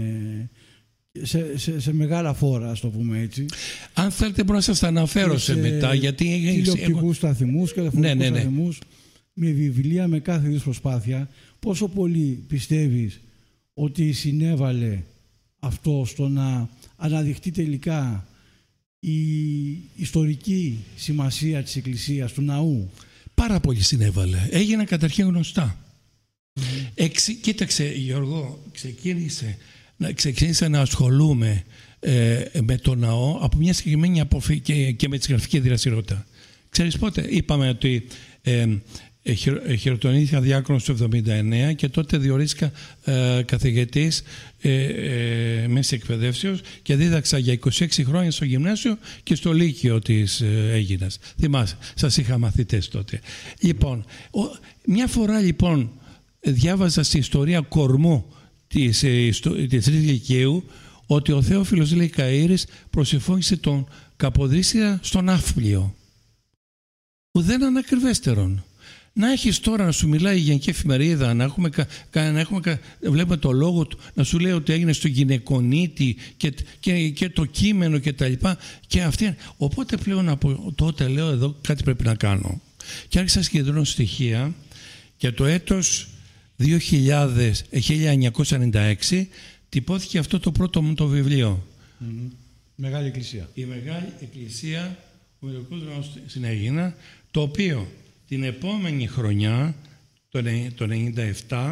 B: σε μεγάλα φόρα, ας το πούμε έτσι.
A: Αν θέλετε μπορώ να σας τα αναφέρω σε μετά, γιατί
B: τηλεοπτικούς σταθμούς και τηλεφωνικούς σταθμούς, με βιβλία, με κάθε είδους προσπάθεια. Πόσο πολύ πιστεύεις ότι συνέβαλε αυτό στο να αναδειχτεί τελικά η ιστορική σημασία της Εκκλησίας, του ναού?
A: Πάρα πολύ συνέβαλε. Έγιναν καταρχήν γνωστά. Κοίταξε Γιώργο, ξεκίνησα να ασχολούμαι με το ναό από μια συγκεκριμένη αποφή και με τη γραφική δραστηριότητα. Ξέρεις πότε? Είπαμε ότι χειροτονήθηκα διάκονος το 1979 και τότε διορίστηκα καθηγητής μέση εκπαιδεύσεως και δίδαξα για 26 χρόνια στο γυμνάσιο και στο λύκειο της Αίγινας. Θυμάσαι, σας είχα μαθητές τότε. Λοιπόν, μια φορά λοιπόν διάβαζα στη ιστορία κορμού της Λυκείου ότι ο Θεόφιλος, λέει, Καΐρης προσεφώνησε τον Καποδίστρια στον Ναύπλιο. Ουδέν ανακριβέστερον. Να έχεις τώρα να σου μιλάει η Γενική Εφημερίδα, βλέπουμε το λόγο του, να σου λέει ότι έγινε στο Γυναικονίτη και το κείμενο και τα λοιπά. Και αυτή. Οπότε πλέον από τότε λέω εδώ κάτι πρέπει να κάνω. Και άρχισα να συγκεντρώνω στοιχεία και το έτος 1996 τυπώθηκε αυτό το πρώτο μου το βιβλίο.
B: Μεγάλη Εκκλησία.
A: Η Μεγάλη Εκκλησία, ο Ιερικός Ναός στην Αίγινα, το οποίο την επόμενη χρονιά, το 1997,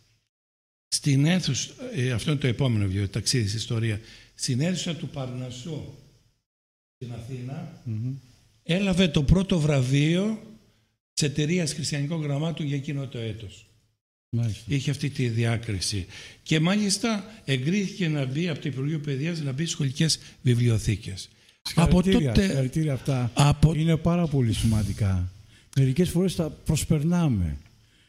A: στην αίθουσα, αυτό είναι το επόμενο βιβλίο, ταξίδι στην ιστορία, στην αίθουσα του Παρνασσού στην Αθήνα, έλαβε το πρώτο βραβείο της Εταιρείας Χριστιανικών Γραμμάτων για εκείνο το έτος. Μάλιστα. Είχε αυτή τη διάκριση. Και μάλιστα εγκρίθηκε να μπει από το Υπουργείο Παιδείας, να μπει στις σχολικές βιβλιοθήκες.
B: Συγχαρητήρια αυτά. Είναι πάρα πολύ σημαντικά. Μερικές φορές τα προσπερνάμε.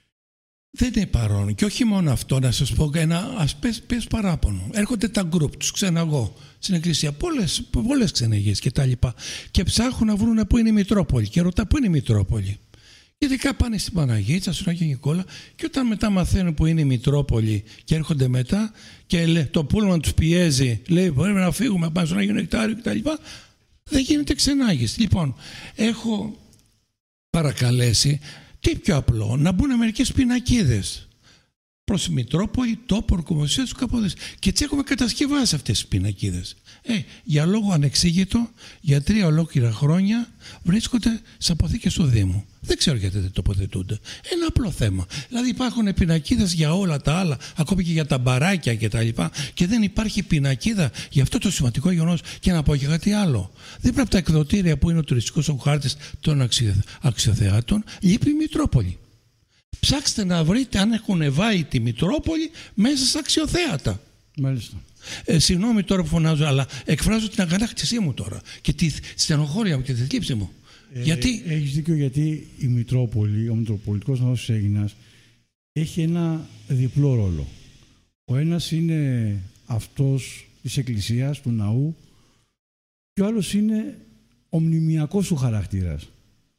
A: Δεν είναι παρόν. Και όχι μόνο αυτό, να σας πω πες παράπονο. Έρχονται τα γκρουπ, τους ξεναγώ στην Εκκλησία, πολλές ξεναγίες και τα λοιπά. Και ψάχνουν να βρουν πού είναι η Μητρόπολη. Και ρωτά πού είναι η Μητρόπολη. Ειδικά πάνε στην Παναγίτσα, στον Άγιο Νικόλα, και όταν μετά μαθαίνουν που είναι η Μητρόπολη και έρχονται μετά και το πούλμαν τους πιέζει, λέει πρέπει να φύγουμε, πάμε στον Άγιο Νεκτάριο κτλ. Δεν γίνεται ξενάγηση. Λοιπόν, έχω παρακαλέσει τι πιο απλό, να μπουν μερικές πινακίδες προς Μητρόπολη, τόπο, ορκομοσία του Καποδίστρια. Και έτσι έχουμε κατασκευάσει αυτές τις πινακίδες. Για λόγο ανεξήγητο, για 3 ολόκληρα χρόνια βρίσκονται σε αποθήκες του Δήμου. Δεν ξέρω γιατί δεν τοποθετούνται. Ένα απλό θέμα. Δηλαδή υπάρχουν πινακίδες για όλα τα άλλα, ακόμη και για τα μπαράκια κτλ. Και δεν υπάρχει πινακίδα για αυτό το σημαντικό γεγονός. Και να πω και κάτι άλλο. Δίπλα από τα εκδοτήρια που είναι ο τουριστικός χάρτης των αξιοθεάτων, λείπει η Μητρόπολη. Ψάξτε να βρείτε αν έχουν βάλει τη Μητρόπολη μέσα στα αξιοθέατα.
B: Μάλιστα.
A: Συγγνώμη τώρα που φωνάζω, αλλά εκφράζω την αγανάκτησή μου τώρα και τη στενοχώρια μου και τη θλίψη μου. Γιατί...
B: Έχεις δίκιο, γιατί η Μητρόπολη, ο Μητροπολιτικός Ναός της Αίγινας, έχει ένα διπλό ρόλο. Ο ένας είναι αυτός της Εκκλησίας, του ναού, και ο άλλος είναι ο μνημειακός του χαρακτήρας.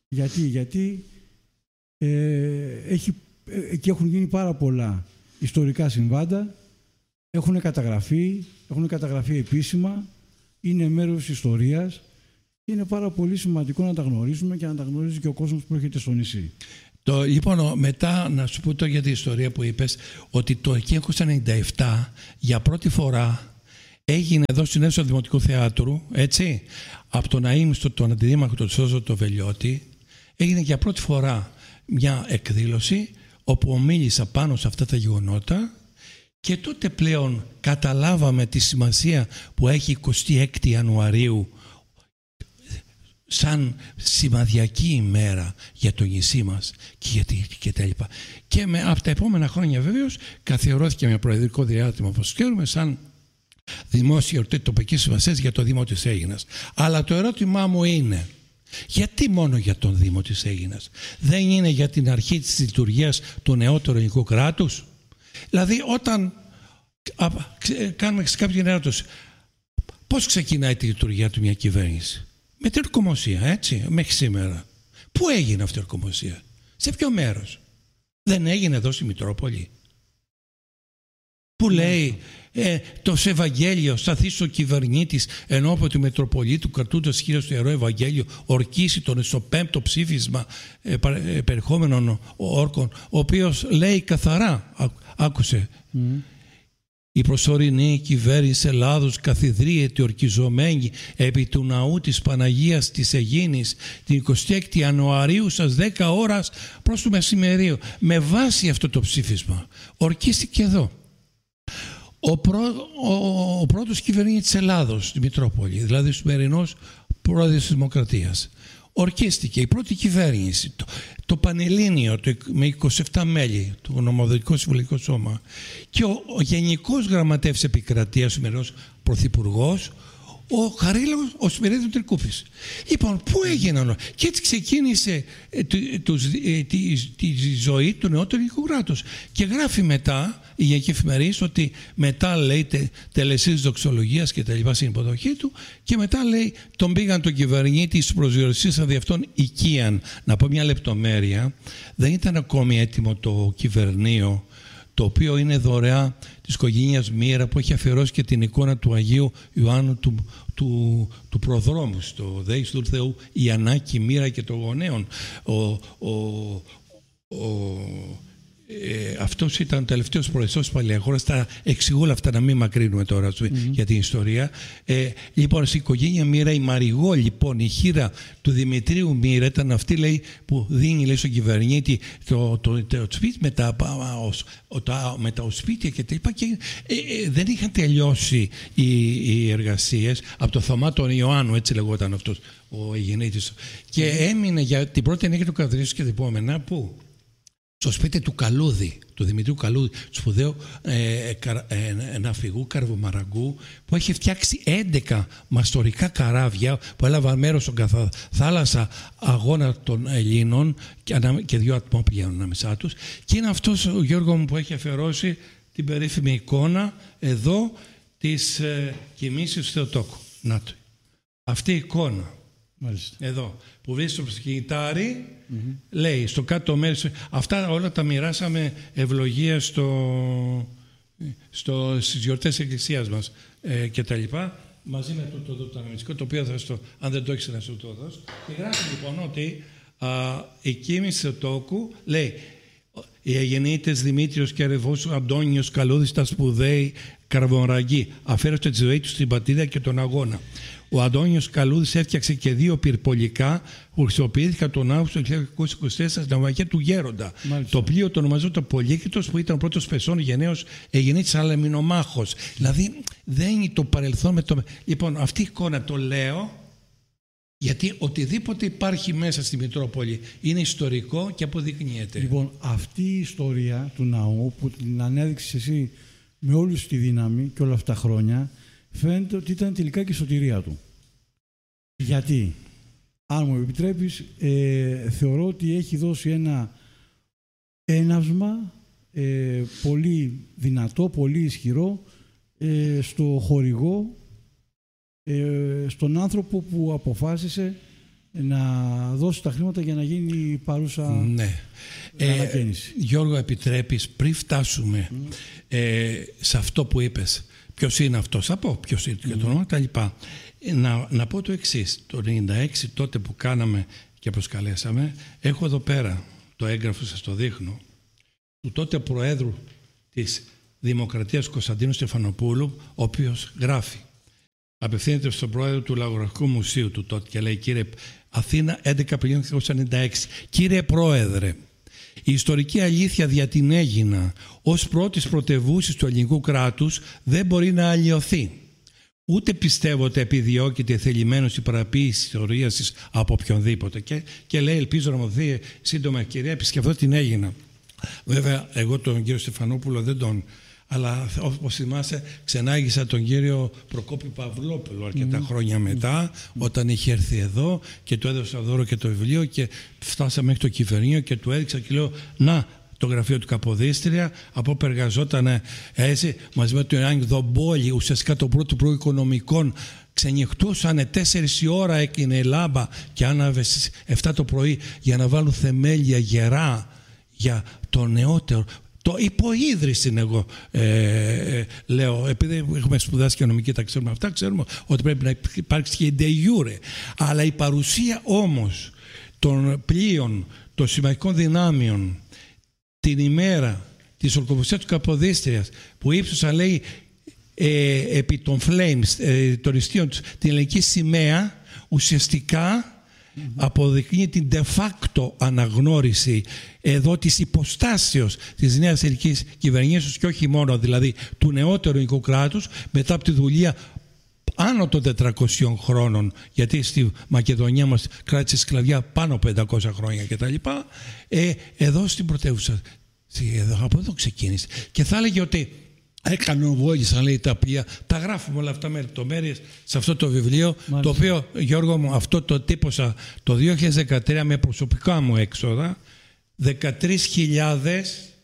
B: Γιατί εκεί έχουν γίνει πάρα πολλά ιστορικά συμβάντα, έχουν καταγραφεί επίσημα, είναι μέρος της ιστορίας Είναι πάρα πολύ σημαντικό να τα γνωρίζουμε και να τα γνωρίζει και ο κόσμος που έρχεται στο νησί.
A: Λοιπόν, μετά να σου πω τώρα για την ιστορία που είπες, ότι το 1997 για πρώτη φορά έγινε εδώ στην αίθουσα Δημοτικού Θεάτρου, έτσι, από τον αείμνηστο, τον αντιδήμαρχο, τον Σώζο, τον Βελιώτη, έγινε για πρώτη φορά μια εκδήλωση όπου μίλησα πάνω σε αυτά τα γεγονότα και τότε πλέον καταλάβαμε τη σημασία που έχει 26 Ιανουαρίου σαν σημαδιακή ημέρα για το νησί μας και τα λοιπά. Και από τα επόμενα χρόνια βέβαιως καθιερώθηκε με προεδρικό διάτημα, όπως ξέρουμε, σαν δημόσια εορτή τοπικής σημασίας για το Δήμο της Αίγινας. Αλλά το ερώτημά μου είναι, γιατί μόνο για τον Δήμο της Αίγινας? Δεν είναι για την αρχή της λειτουργίας του νεότερου ελληνικού κράτους? Δηλαδή όταν κάνουμε σε κάποιον ερώτηση, πώς ξεκινάει τη λειτουργία του μια κυβέρνηση? Με την ορκομοσία, έτσι, μέχρι σήμερα. Πού έγινε αυτή η ορκομοσία? Σε ποιο μέρος? Δεν έγινε εδώ στη Μητρόπολη? Που λέει το Ευαγγέλιο σταθεί ο κυβερνήτης ενώπιον του Μητροπολίτου κρατούντας χείρας του Ιερό Ευαγγέλιο ορκίσει τον στο 5ο ψήφισμα περιεχόμενων όρκων, ο οποίος λέει καθαρά, άκουσε, η προσωρινή κυβέρνηση Ελλάδος καθιδρύεται ορκιζομένη επί του ναού της Παναγίας της Αιγίνης την 26η Ιανουαρίου στις 10 ώρας προς το μεσημερίο. Με βάση αυτό το ψήφισμα ορκίστηκε εδώ ο πρώτος κυβερνήτης της Ελλάδος στη Μητρόπολη, δηλαδή ο σημερινός πρόεδρος της Δημοκρατίας. Ορκίστηκε η πρώτη κυβέρνηση, το Πανελλήνιο με 27 μέλη, το Νομοδοτικό Συμβουλευτικό Σώμα, και ο Γενικός Γραμματεύς Επικρατείας, ο σημερινός Πρωθυπουργός, ο Χαρίλαος, ο Σπυρίδης Τρικούπης. Λοιπόν, πού έγιναν? Και έτσι ξεκίνησε τη ζωή του νεότερου ελληνικού κράτους. Και γράφει μετά η Γενική Εφημερίδα ότι μετά, λέει, τελεσίες δοξολογίας και τα λοιπά στην υποδοχή του, και μετά, λέει, τον πήγαν τον κυβερνήτη στους προσδιοριστές αδι αυτών οικίαν. Να πω μια λεπτομέρεια, δεν ήταν ακόμη έτοιμο το κυβερνείο, το οποίο είναι δωρεά της οικογένειας Μοίρα, που έχει αφιερώσει και την εικόνα του Αγίου Ιωάννου του Προδρόμου στο Δέης του Θεού, η Ανάκη Μοίρα και των γονέων. Αυτός ήταν ο τελευταίος προεδρός της Παλαιαγόρας. Τα εξηγώ όλα αυτά, να μην μακρύνουμε τώρα για την ιστορία. Λοιπόν, στην οικογένεια Μοίρα, η Μαριγό, λοιπόν, η χείρα του Δημητρίου Μοίρα, ήταν αυτή, λέει, που δίνει, λέει, στον κυβερνήτη το σπίτι με τα οσπίτια και τα λοιπά. Και δεν είχαν τελειώσει οι εργασίες από το Θωμά τον Ιωάννου, έτσι λεγόταν αυτός ο γεννήτης. Και έμεινε για την πρώτη ενέργεια του καθαρίσεως και τα επόμενα, πού? Στο σπίτι του Καλούδη, του Δημητρίου Καλούδη, σπουδαίου ναυπηγού Καρβομαραγκού, που έχει φτιάξει 11 μαστορικά καράβια που έλαβαν μέρος στον θάλασσα αγώνα των Ελλήνων και 2 ατμόπλια ανάμεσά τους. Και είναι αυτός ο Γιώργο μου που έχει αφιερώσει την περίφημη εικόνα εδώ της κοιμήσεως του Θεοτόκου. Να το. Αυτή η εικόνα. Μάλιστα. Εδώ που βρίσκεται στο κινητάρι, λέει στο κάτω μέρος. Αυτά όλα τα μοιράσαμε ευλογία στις γιορτές της Εκκλησίας μας και τα λοιπά, μαζί με το αναμνηστικό, το οποίο αν δεν το έχεις να σου το δώσω. Και γράφει λοιπόν ότι η κοίμηση του Θεοτόκου, λέει, οι αγεννήτες Δημήτριος και Αρεβός, Αντώνιος Καλούδης, τα σπουδαίοι Καρβομαραγκοί, αφαίρεστε τη ζωή τους στην πατρίδα και τον αγώνα. Ο Αντώνιος Καλούδης έφτιαξε και 2 πυρπολικά που χρησιμοποιήθηκαν τον Αύγουστο του 1924 στην ναυμαγία του Γέροντα. Μάλιστα. Το πλοίο το ονομαζόταν Πολύκητος, που ήταν ο πρώτος πεσών γενναίος εγεννήτης αλαμινομάχος. Δηλαδή δεν είναι το παρελθόν με το... Λοιπόν, αυτή η εικόνα το λέω γιατί οτιδήποτε υπάρχει μέσα στη Μητρόπολη είναι ιστορικό και αποδεικνύεται. Λοιπόν,
B: αυτή η ιστορία του ναού που την ανέδειξες εσύ με όλη τη δύναμη και όλα αυτά τα χρόνια, φαίνεται ότι ήταν τελικά και η σωτηρία του. Γιατί, αν μου επιτρέπεις, θεωρώ ότι έχει δώσει ένα έναυσμα πολύ δυνατό, πολύ ισχυρό στο χορηγό, στον άνθρωπο που αποφάσισε να δώσει τα χρήματα για να γίνει η παρούσα ανακαίνιση.
A: Γιώργο, επιτρέπεις, πριν φτάσουμε σε αυτό που είπες, ποιος είναι αυτός, θα πω ποιος είναι και το όνομα, τα λοιπά. Να πω το εξής, το 96 τότε που κάναμε και προσκαλέσαμε, έχω εδώ πέρα το έγγραφο, σας το δείχνω, του τότε Προέδρου της Δημοκρατίας Κωνσταντίνου Στεφανοπούλου, ο οποίος γράφει, απευθύνεται στον Πρόεδρο του Λαογραφικού Μουσείου του τότε και λέει: κύριε, Αθήνα 11 Απριλίου 1996, κύριε Πρόεδρε, η ιστορική αλήθεια δια την Αίγινα ως πρώτης πρωτευούσης του ελληνικού κράτους δεν μπορεί να αλλοιωθεί. Ούτε πιστεύω ότι επιδιώκεται θελημένος η παραποίηση της ιστορίας της από οποιονδήποτε. Και λέει: ελπίζω να μου δει σύντομα ευκαιρία, επισκεφθώ την Αίγινα. Βέβαια, εγώ τον κύριο Στεφανόπουλο δεν τον. Αλλά όπως θυμάσαι, ξενάγησα τον κύριο Προκόπη Παυλόπουλο αρκετά χρόνια μετά, όταν είχε έρθει εδώ και του έδωσα δώρο και το βιβλίο και φτάσαμε μέχρι το Κυφερνείο και του έδειξα και λέω: να, το γραφείο του Καποδίστρια, από όπου εργαζόταν έτσι, μαζί με τον Ιωάννη Δομπόλη, ουσιαστικά το πρώτο Υπουργό Οικονομικών. Ξενυχτούσανε 4 η ώρα, έκεινε η λάμπα και άναβε στις 7 το πρωί για να βάλουν θεμέλια γερά για το νεότερο. Το υποίδρυση εγώ λέω, επειδή έχουμε σπουδάσει και νομική, τα ξέρουμε αυτά, ξέρουμε ότι πρέπει να υπάρξει και η de jure. Αλλά η παρουσία όμως των πλοίων, των συμμαχικών δυνάμεων την ημέρα της ορκοποσίας του Καποδίστριας που ύψωσαν, λέει, επί των flames, των ιστίων τους, την ελληνική σημαία, ουσιαστικά αποδεικνύει την de facto αναγνώριση εδώ της υποστάσεως της νέας ελληνικής κυβερνήσεως και όχι μόνο δηλαδή του νεότερου ελληνικού κράτους μετά από τη δουλεία άνω των 400 χρόνων, γιατί στη Μακεδονία μας κράτησε σκλαβιά πάνω από 500 χρόνια κτλ. Εδώ στην πρωτεύουσα, από εδώ ξεκίνησε. Και θα έλεγε ότι κανοβόλησαν, λέει, τα πλοία. Τα γράφουμε όλα αυτά με λεπτομέρειες σε αυτό το βιβλίο. Μάλιστα. Το οποίο, Γιώργο μου, αυτό το τύπωσα το 2013 με προσωπικά μου έξοδα. 13.700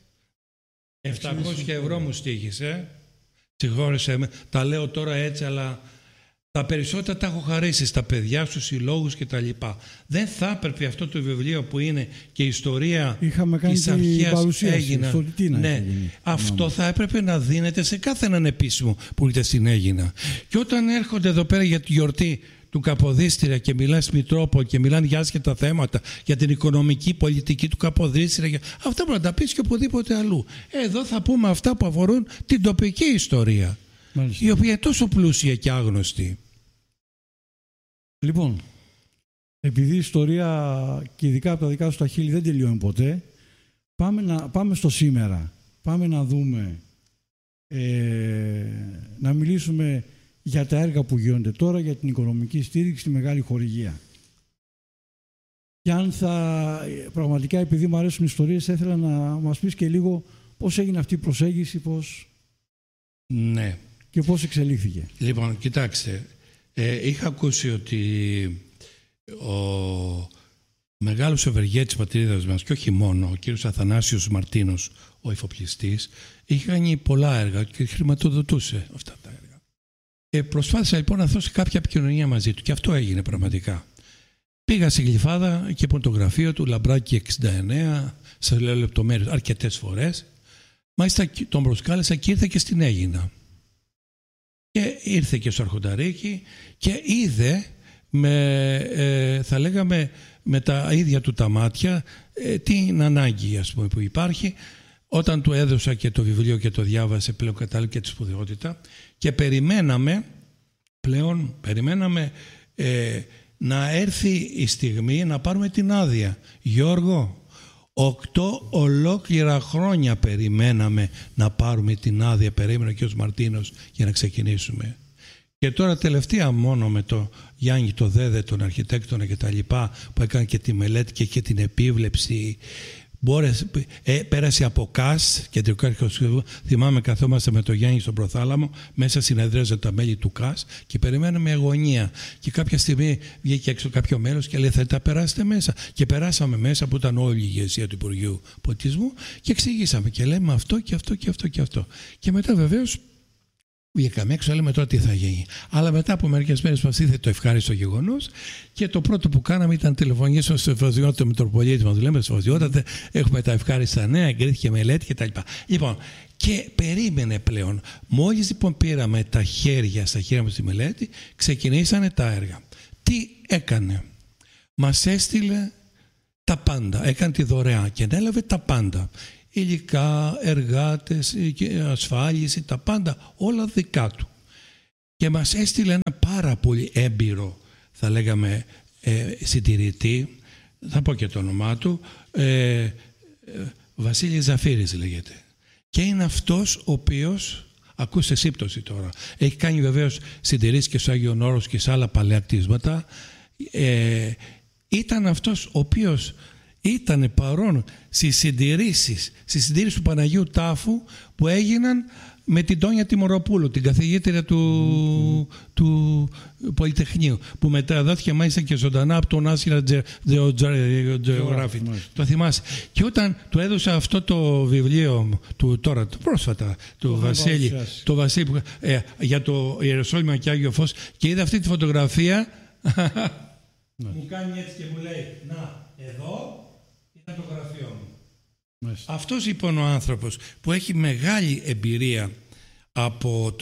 A: ευρώ μου στοίχησε. Συγχώρεσέ με. Τα λέω τώρα έτσι, αλλά τα περισσότερα τα έχω χαρίσει στα παιδιά, στους συλλόγους κτλ. Δεν θα έπρεπε αυτό το βιβλίο που είναι και η ιστορία της αρχαίας Αίγινα. Ναι, αυτό θα έπρεπε να δίνεται σε κάθε έναν επίσημο που ήρθε στην Αίγινα. Και όταν έρχονται εδώ πέρα για τη γιορτή του Καποδίστρια και μιλάνε στη Μητρόπολη και μιλάνε για άσχετα θέματα, για την οικονομική πολιτική του Καποδίστρια, αυτά μπορεί να τα πεις και οπουδήποτε αλλού. Εδώ θα πούμε αυτά που αφορούν την τοπική ιστορία. Μάλιστα. Η οποία είναι τόσο πλούσια και άγνωστη.
B: Λοιπόν, επειδή η ιστορία και ειδικά από τα δικά σου τα χείλη δεν τελειώνει ποτέ, πάμε στο σήμερα. Πάμε να δούμε, να μιλήσουμε για τα έργα που γίνονται τώρα, για την οικονομική στήριξη, τη μεγάλη χορηγία. Και αν πραγματικά, επειδή μου αρέσουν οι ιστορίες, ήθελα να μας πεις και λίγο πώς έγινε αυτή η προσέγγιση,
A: ναι.
B: Και πώς εξελίχθηκε.
A: Λοιπόν, κοιτάξτε, είχα ακούσει ότι ο μεγάλος ευεργέτης πατρίδας μας, και όχι μόνο, ο κύριος Αθανάσιος Μαρτίνος, ο εφοπλιστής, είχε κάνει πολλά έργα και χρηματοδοτούσε αυτά τα έργα. Προσπάθησα λοιπόν να δώσω κάποια επικοινωνία μαζί του και αυτό έγινε πραγματικά. Πήγα στη Γλυφάδα και από το γραφείο του, Λαμπράκη 69, σας λέω λεπτομέρειες αρκετές φορές. Μάλιστα τον προσκάλεσα και ήρθε και στην Αίγινα. Και ήρθε και στο Αρχονταρίκι και είδε, θα λέγαμε, με τα ίδια του τα μάτια την ανάγκη, ας πούμε, που υπάρχει. Όταν του έδωσα και το βιβλίο και το διάβασε, πλέον κατάλαβε και τη σπουδαιότητα και περιμέναμε να έρθει η στιγμή να πάρουμε την άδεια. Γιώργο, 8 ολόκληρα χρόνια περιμέναμε να πάρουμε την άδεια, περίμενε ο κ. Μαρτίνος για να ξεκινήσουμε. Και τώρα τελευταία μόνο με το Γιάννη το Δέδε, τον αρχιτέκτονα και τα λοιπά, που έκανε και τη μελέτη και την επίβλεψη, πέρασε από ΚΑΣ, κεντρικό αρχαιοσύνη. Θυμάμαι, καθόμαστε με τον Γιάννη στον Προθάλαμο, μέσα συνεδρίαζαν τα μέλη του ΚΑΣ και περιμέναμε αγωνία. Και κάποια στιγμή βγήκε έξω κάποιο μέλος και λέει: θα τα περάσετε μέσα. Και περάσαμε μέσα, που ήταν όλη η ηγεσία του Υπουργείου Πολιτισμού, και εξηγήσαμε και λέμε αυτό και αυτό και αυτό και αυτό. Και μετά βεβαίως Βγήκαμε έξω, λέμε τώρα τι θα γίνει. Αλλά μετά από μερικές μέρες μας ήρθε το ευχάριστο γεγονός και το πρώτο που κάναμε ήταν τηλεφωνήσω στο Εφαζιότητα του Μητροπολίτη μας. Λέμε στο Εφαζιότητα, έχουμε τα ευχάριστα νέα, εγκρίθηκε μελέτη κτλ. Λοιπόν, και περίμενε πλέον. Μόλις λοιπόν πήραμε στα χέρια μας τη μελέτη, ξεκινήσανε τα έργα. Τι έκανε? Μας έστειλε τα πάντα, έκανε τη δωρεά και έλαβε τα πάντα. Υλικά, εργάτες, ασφάλιση, τα πάντα, όλα δικά του. Και μας έστειλε ένα πάρα πολύ έμπειρο, θα λέγαμε, συντηρητή, θα πω και το όνομά του, Βασίλης Ζαφύρης λέγεται. Και είναι αυτός ο οποίος, ακούστε σύμπτωση τώρα, έχει κάνει βεβαίως συντηρήσεις και στο Άγιον Όρος και σε άλλα παλαιά κτίσματα, ήταν αυτός ο οποίος ήταν παρόν στις συντηρήσεις του Παναγίου Τάφου που έγιναν με την Τόνια Τιμωροπούλου, την καθηγήτρια του Πολυτεχνείου, που μεταδόθηκε μάλιστα και ζωντανά από τον National Geographic. Το θυμάσαι. Και όταν του έδωσα αυτό το βιβλίο πρόσφατα, του Βασίλη, για το Ιεροσόλυμα και Άγιο Φως, και είδα αυτή τη φωτογραφία, μου κάνει έτσι και μου λέει, να, εδώ ήταν το γραφείο μου. Αυτός λοιπόν ο άνθρωπος που έχει μεγάλη εμπειρία από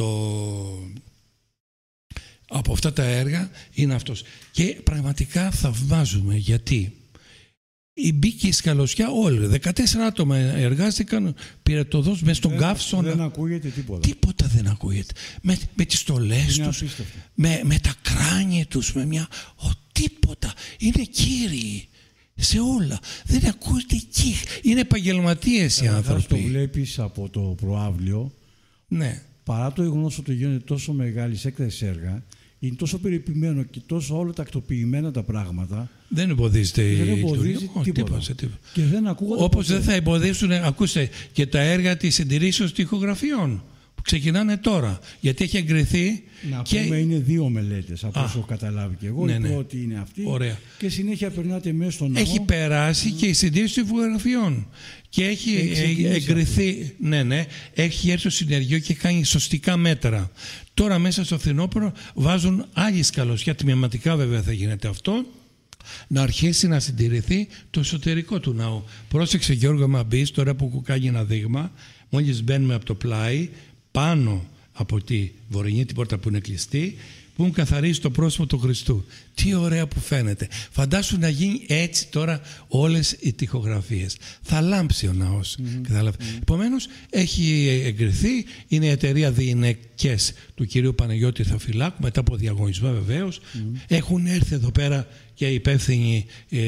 A: αυτά τα έργα είναι αυτός. Και πραγματικά θαυμάζουμε, γιατί μπήκε η σκαλωσιά όλοι. 14 άτομα εργάστηκαν, πυρετοδός μέσα στον καύσωνα.
B: Δεν ακούγεται τίποτα.
A: Τίποτα δεν ακούγεται. Με τις στολές τους, με τα κράνια τους, τίποτα. Είναι κύριοι σε όλα. Δεν ακούγεται εκεί. Είναι επαγγελματίες οι άνθρωποι.
B: Το βλέπεις από το προαύλιο.
A: Ναι.
B: Παρά το γεγονός ότι γίνονται τόσο μεγάλης έκτασης έργα, είναι τόσο περιποιημένο και τόσο όλα τακτοποιημένα τα πράγματα.
A: Δεν εμποδίζεται
B: τίποτα. Και δεν ακούγονται.
A: Όπως δεν θα εμποδίσουν, ακούστε, και τα έργα της συντηρήσεως τοιχογραφιών που ξεκινάνε τώρα. Γιατί έχει εγκριθεί.
B: Να πούμε, είναι 2 μελέτες από όσο έχω καταλάβει και εγώ. Η πρώτη είναι αυτή.
A: Ωραία.
B: Και συνέχεια περνάτε μέσα στον ναό.
A: Έχει περάσει και η συντήρηση τοιχογραφιών. Και έχει εγκριθεί. Ναι, έχει έρθει στο συνεργείο και κάνει σωστικά μέτρα. Τώρα μέσα στο φθινόπωρο βάζουν άλλη σκαλωσιά. Τμηματικά βέβαια θα γίνεται αυτό. Να αρχίσει να συντηρηθεί το εσωτερικό του ναού. Πρόσεξε, Γιώργο, μα μπεις τώρα που κάνει ένα δείγμα. Μόλις μπαίνουμε από το πλάι, πάνω από τη βορεινή την πόρτα που είναι κλειστή, που έχουν καθαρίσει το πρόσωπο του Χριστού. Τι ωραία που φαίνεται. Φαντάσου να γίνει έτσι τώρα όλες οι τοιχογραφίες. Θα λάμψει ο ναός. Επομένως, έχει εγκριθεί. Είναι η εταιρεία Διηνεκές του κυρίου Παναγιώτη Θαφυλάκου, μετά από διαγωνισμό βεβαίως. Έχουν έρθει εδώ πέρα και οι υπεύθυνοι,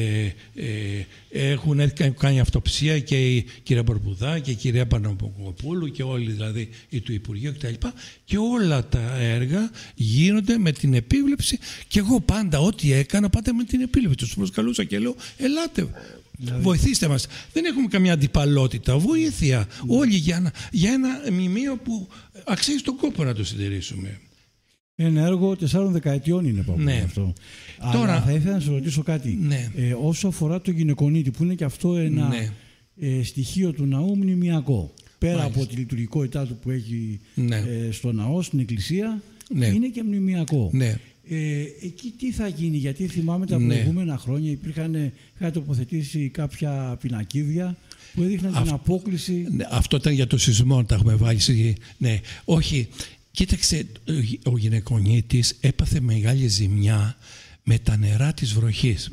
A: έχουν κάνει αυτοψία και η κυρία Μπορμπουδά και η κυρία Παναποκοπούλου και όλοι δηλαδή οι του Υπουργείου κτλ. Και όλα τα έργα γίνονται με την επίβλεψη, και εγώ πάντα ό,τι έκανα πάντα με την επίβλεψη. Τους προσκαλούσα και λέω, ελάτε, βοηθήστε μας. Δεν έχουμε καμιά αντιπαλότητα, βοήθεια. Όλοι για ένα μνημείο που αξίζει τον κόπο να το συντηρήσουμε.
B: Ένα έργο 4 δεκαετιών είναι αυτό. Τώρα, αλλά θα ήθελα να σας ρωτήσω κάτι. Όσο αφορά το γυναικονίτη, που είναι και αυτό ένα στοιχείο του ναού μνημιακό. Πέρα από τη λειτουργικότητά του που έχει στο ναό, στην εκκλησία, είναι και μνημιακό. Εκεί τι θα γίνει? Γιατί θυμάμαι τα προηγούμενα χρόνια είχαν τοποθετήσει κάποια πινακίδια που έδειχναν την απόκληση.
A: Αυτό ήταν για το σεισμό, τα έχουμε βάλει. Ναι, όχι. Κοίταξε, ο γυναικονίτης έπαθε μεγάλη ζημιά με τα νερά της βροχής.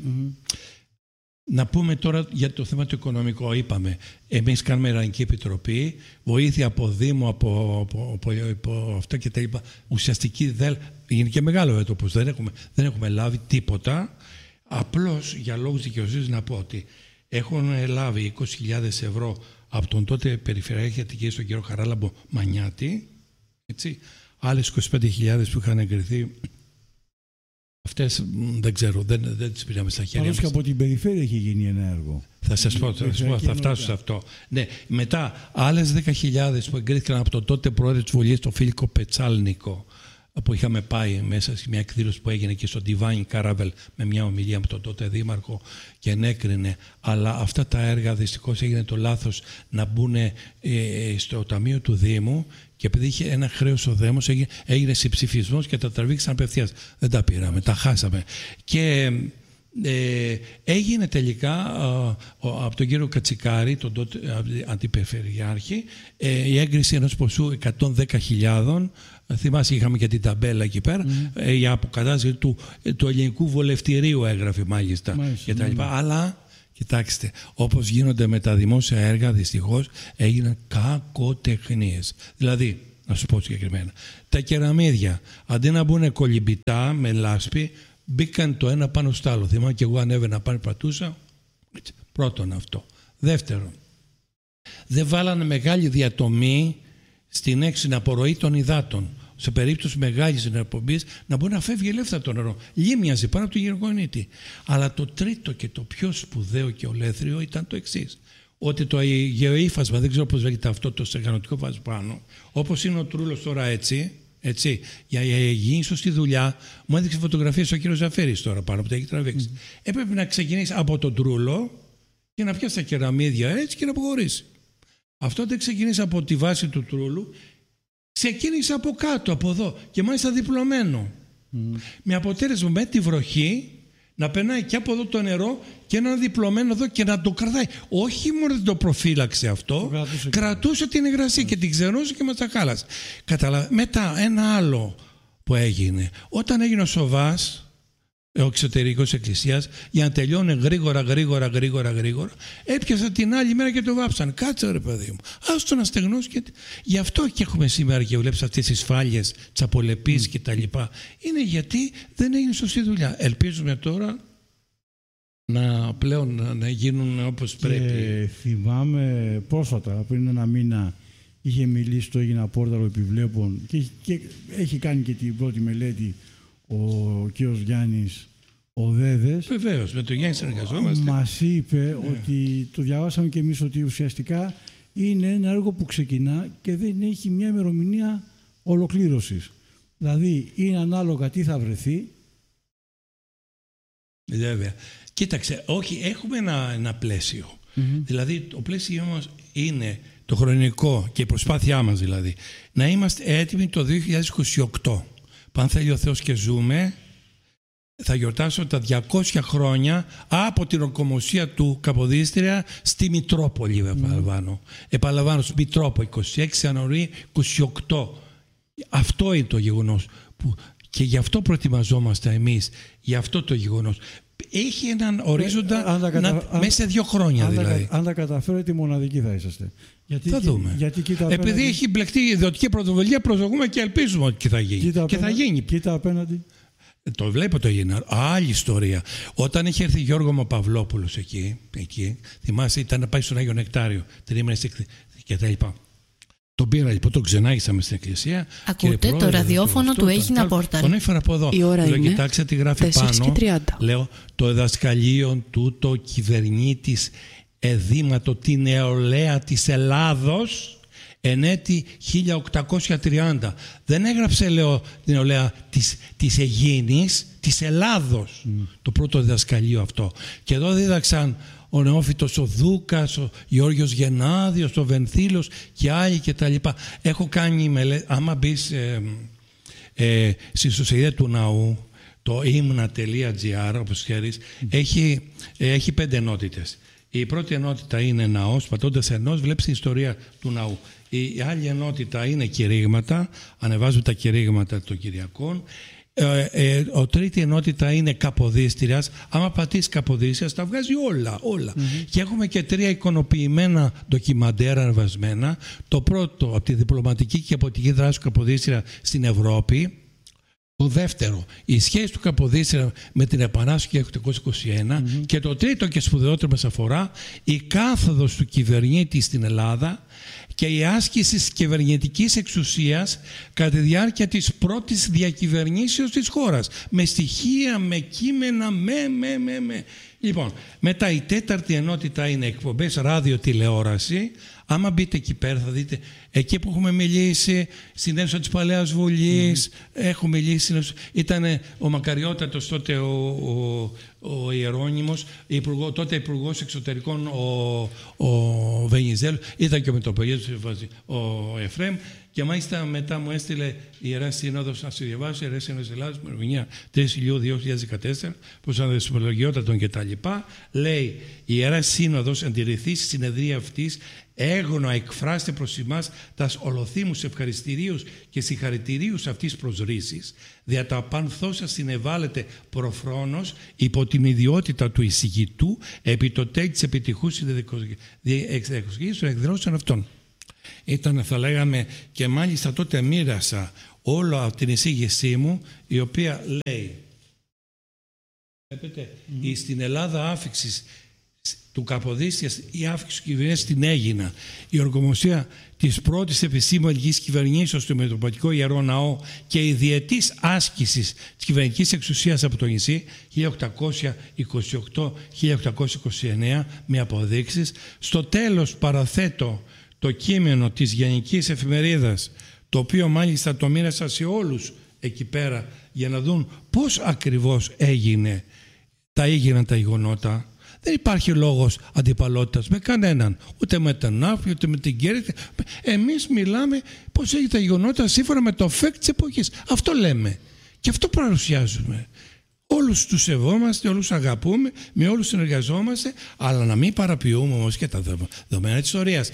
A: Να πούμε τώρα για το θέμα το οικονομικό. Είπαμε, εμείς κάνουμε Ιεραρχική Επιτροπή, βοήθεια από Δήμο, από αυτά και τα λοιπά. Ουσιαστική είναι και μεγάλο έτοπος, δεν έχουμε λάβει τίποτα. Απλώς για λόγους δικαιοσύνης να πω ότι έχουν λάβει 20.000 ευρώ από τον τότε Περιφερειακή Αττικής, στον κύριο Χαράλαμπο Μανιάτη, έτσι. Άλλες 25.000 που είχαν εγκριθεί, αυτές δεν ξέρω, δεν τις πήραμε στα χέρια μας.
B: Και από την περιφέρεια έχει γίνει ένα έργο.
A: Θα σας πω, θα φτάσω σε αυτό. Ναι, μετά άλλες 10.000 που εγκρίθηκαν από τον τότε πρόεδρο της Βουλής, τον Φίλικο Πετσάλνικο, που είχαμε πάει μέσα σε μια εκδήλωση που έγινε και στο Divine Caravel με μια ομιλία με τον τότε δήμαρχο και ενέκρινε, αλλά αυτά τα έργα δυστυχώς έγινε το λάθος να μπουν στο ταμείο του Δήμου και επειδή είχε ένα χρέος ο Δήμος έγινε συμψηφισμός και τα τραβήξαν απευθείας. Δεν τα πήραμε, τα χάσαμε. Και έγινε τελικά από τον κύριο Κατσικάρη, τον τότε αντιπεριφερειάρχη, η έγκριση ενός ποσού 110.000. Θυμάσαι, είχαμε και την ταμπέλα εκεί πέρα, η αποκατάσταση του ελληνικού βολευτηρίου έγραφε μάλιστα και τα λοιπά. Αλλά κοιτάξτε, όπως γίνονται με τα δημόσια έργα, δυστυχώς έγιναν κακοτεχνίες. Δηλαδή, να σου πω συγκεκριμένα, τα κεραμίδια αντί να μπουν κολυμπητά με λάσπη, μπήκαν το ένα πάνω στο άλλο. Θυμάμαι και εγώ ανέβαινα πάνω, πατούσα. Πρώτον αυτό. Δεύτερον, δεν βάλανε μεγάλη διατομή στην έξινη απορροή των υδάτων. Σε περίπτωση μεγάλης ενεργοπομπής να μπορεί να φεύγει ελεύθερα το νερό. Λίμνιαζε πάνω από τον γεωργονίτη. Αλλά το τρίτο και το πιο σπουδαίο και ολέθριο ήταν το εξής. Ότι το γεωύφασμα, δεν ξέρω πώς λέγεται αυτό το στεγανοτικό βάζω πάνω, όπως είναι ο τρούλος τώρα έτσι, για να γίνει σωστή δουλειά, μου έδειξε φωτογραφίες ο κύριος Ζαφέρης τώρα πάνω που τα έχει τραβήξει. Έπρεπε να ξεκινήσει από τον τρούλο και να πιάσει τα κεραμίδια έτσι και να αποχωρήσει. Αυτό δεν ξεκίνησε από τη βάση του τρούλου, ξεκίνησε από κάτω, από εδώ και μάλιστα διπλωμένο. Με αποτέλεσμα με τη βροχή να περνάει και από εδώ το νερό και ένα διπλωμένο εδώ και να το κρατάει. Όχι μόνο δεν το προφύλαξε αυτό, κρατούσε την υγρασία και την ξερούσε και μας τα χάλασε. Μετά ένα άλλο που έγινε, όταν έγινε ο Σοβάς, ο εξωτερικός εκκλησίας, για να τελειώνει γρήγορα, έπιασα την άλλη μέρα και το βάψαν. Κάτσε ρε παιδί μου, άστο να στεγνώσει. Γι' αυτό και έχουμε σήμερα και βλέπεις αυτές τις φάλιες, τσαπολεπείς και τα λοιπά. Είναι γιατί δεν έγινε σωστή δουλειά. Ελπίζουμε τώρα πλέον να γίνουν όπως πρέπει.
B: Θυμάμαι πρόσφατα, πριν ένα μήνα, είχε μιλήσει το Έγινα Πόρταλο Επιβλέπων και έχει κάνει και την πρώτη μελέτη ο κύριος Γιάννης ο Δέδες.
A: Βεβαίως, με τον Γιάννη συνεργαζόμαστε.
B: Μας είπε ότι το διαβάσαμε και εμείς ότι ουσιαστικά είναι ένα έργο που ξεκινά και δεν έχει μια ημερομηνία ολοκλήρωσης. Δηλαδή είναι ανάλογα τι θα βρεθεί.
A: Βέβαια. Κοίταξε, όχι, έχουμε ένα πλαίσιο. Δηλαδή το πλαίσιο μας είναι το χρονικό και η προσπάθειά μας δηλαδή να είμαστε έτοιμοι το 2028. Αν θέλει ο Θεός και ζούμε, θα γιορτάσω τα 200 χρόνια από την ορκομοσία του Καποδίστρια στη Μητρόπολη. Επαναλαμβάνω, στη Μητρόπολη, 26 Ιανουαρίου 28. Αυτό είναι το γεγονός. Και γι' αυτό προετοιμαζόμαστε εμείς, για αυτό το γεγονός. Έχει έναν ορίζοντα μέσα σε 2 χρόνια δηλαδή.
B: Αν τα καταφέρετε, μοναδικοί θα είσαστε.
A: Θα δούμε. Επειδή έχει μπλεχτεί η ιδιωτική πρωτοβουλία, προσδοκούμε και ελπίζουμε ότι θα γίνει. Και θα γίνει.
B: Κοίτα απέναντι.
A: Το βλέπω το γίνει. Άλλη ιστορία. Όταν είχε έρθει Γιώργο Παυλόπουλος εκεί, θυμάσαι, ήταν να πάει στον Άγιο Νεκτάριο, και τα λοιπά. Τον πήρα λοιπόν, τον ξενάγησαμε στην εκκλησία.
C: Ακούτε το ραδιόφωνο του Έγινα Πόρταλ.
A: Τον έφερα από εδώ.
C: Η ώρα
A: λέω,
C: είναι
A: κοιτάξτε τι γράφει πάνω. Λέω, το διδασκαλείο τούτο κυβερνήτης εδήματο την νεολαία της Ελλάδος εν έτη 1830. Δεν έγραψε, λέω, την νεολαία της Αιγίνης, της Ελλάδος. Το πρώτο διδασκαλείο αυτό. Και εδώ δίδαξαν ο Νεόφυτος ο Δούκας, ο Γεώργιος Γενάδιος, ο Βενθήλος και άλλοι και τα λοιπά. Έχω κάνει μελέτη, άμα μπεις στη ιστοσελίδα του ναού, το imna.gr, όπως ξέρεις, έχει 5 ενότητες. Η πρώτη ενότητα είναι ναός, πατώντας ενός βλέπεις την ιστορία του ναού. Η άλλη ενότητα είναι κηρύγματα, ανεβάζουν τα κηρύγματα των Κυριακών. Η τρίτη ενότητα είναι Καποδίστριας. Άμα πατήσεις Καποδίστριας τα βγάζει όλα. Και έχουμε και 3 εικονοποιημένα ντοκιμαντέρ ανεβασμένα. Το πρώτο από τη διπλωματική και πολιτική δράση του Καποδίστρια στην Ευρώπη. Το δεύτερο, η σχέση του Καποδίστρια με την Επανάσταση του 1821. Και το τρίτο και σπουδαιότερο μας αφορά, η κάθοδος του κυβερνήτη στην Ελλάδα και η άσκηση της κυβερνητικής εξουσίας κατά τη διάρκεια της πρώτης διακυβερνήσεως της χώρας. Με στοιχεία, με κείμενα, Λοιπόν, μετά η τέταρτη ενότητα είναι εκπομπές ράδιο-τηλεόραση. Άμα μπείτε εκεί πέρα θα δείτε εκεί που έχουμε μιλήσει στην αίθουσα της Παλαιάς Βουλής, έχουμε μιλήσει, ήταν ο Μακαριότατος τότε ο Ιερώνυμος, τότε υπουργός εξωτερικών ο Βενιζέλος, ήταν και ο Μητροπολίτης ο Εφραίμ, και μάλιστα μετά μου έστειλε η Ιερά Σύνοδος, να σου διαβάσω, η Ιερά Σύνοδος Ελλάδος, ημερομηνία 3 Ιουλίου 2014, προς ανδεσπολογιότατον και τα λοιπά, λέει η Ιερά Σύνοδος αντιρρηθεί στη συνεδρία αυτής έγωνα εκφράστε προς εμάς τας ολοθύμους ευχαριστηρίους και συγχαρητηρίους αυτής προσρήσης, δια τα πανθώσα συνεβάλλεται προφρόνος υπό την ιδιότητα του εισηγητού επί το τέλει της επιτυχούς εξεκοσχής των εκδηλώσεων αυτών. Ήταν, θα λέγαμε, και μάλιστα τότε μοίρασα όλη την εισήγησή μου, η οποία λέει, βλέπετε, στην Ελλάδα άφηξης του Καποδίστριας, η άφηξη του κυβερνήσεως την έγινα. Η οργομοσία της πρώτης επισήμονης κυβερνήσεως του Μητροπολιτικό Ιερό Ναό και η διετής άσκησης της κυβερνητικής εξουσίας από το νησί 1828-1829 με αποδείξεις. Στο τέλος παραθέτω το κείμενο της Γενικής Εφημερίδας, το οποίο μάλιστα το μοίρασα σε όλους εκεί πέρα για να δουν πώς ακριβώς έγιναν τα γεγονότα. Δεν υπάρχει λόγος αντιπαλότητας με κανέναν, ούτε με τον Ναύπλη, ούτε με την Κέρκυρα. Εμείς μιλάμε πώς έγινε τα γεγονότα σύμφωνα με το φεκ της εποχής. Αυτό λέμε και αυτό παρουσιάζουμε. Όλους τους σεβόμαστε, όλους αγαπούμε, με όλους συνεργαζόμαστε, αλλά να μην παραποιούμε όμως και τα δεδομένα της ιστορίας.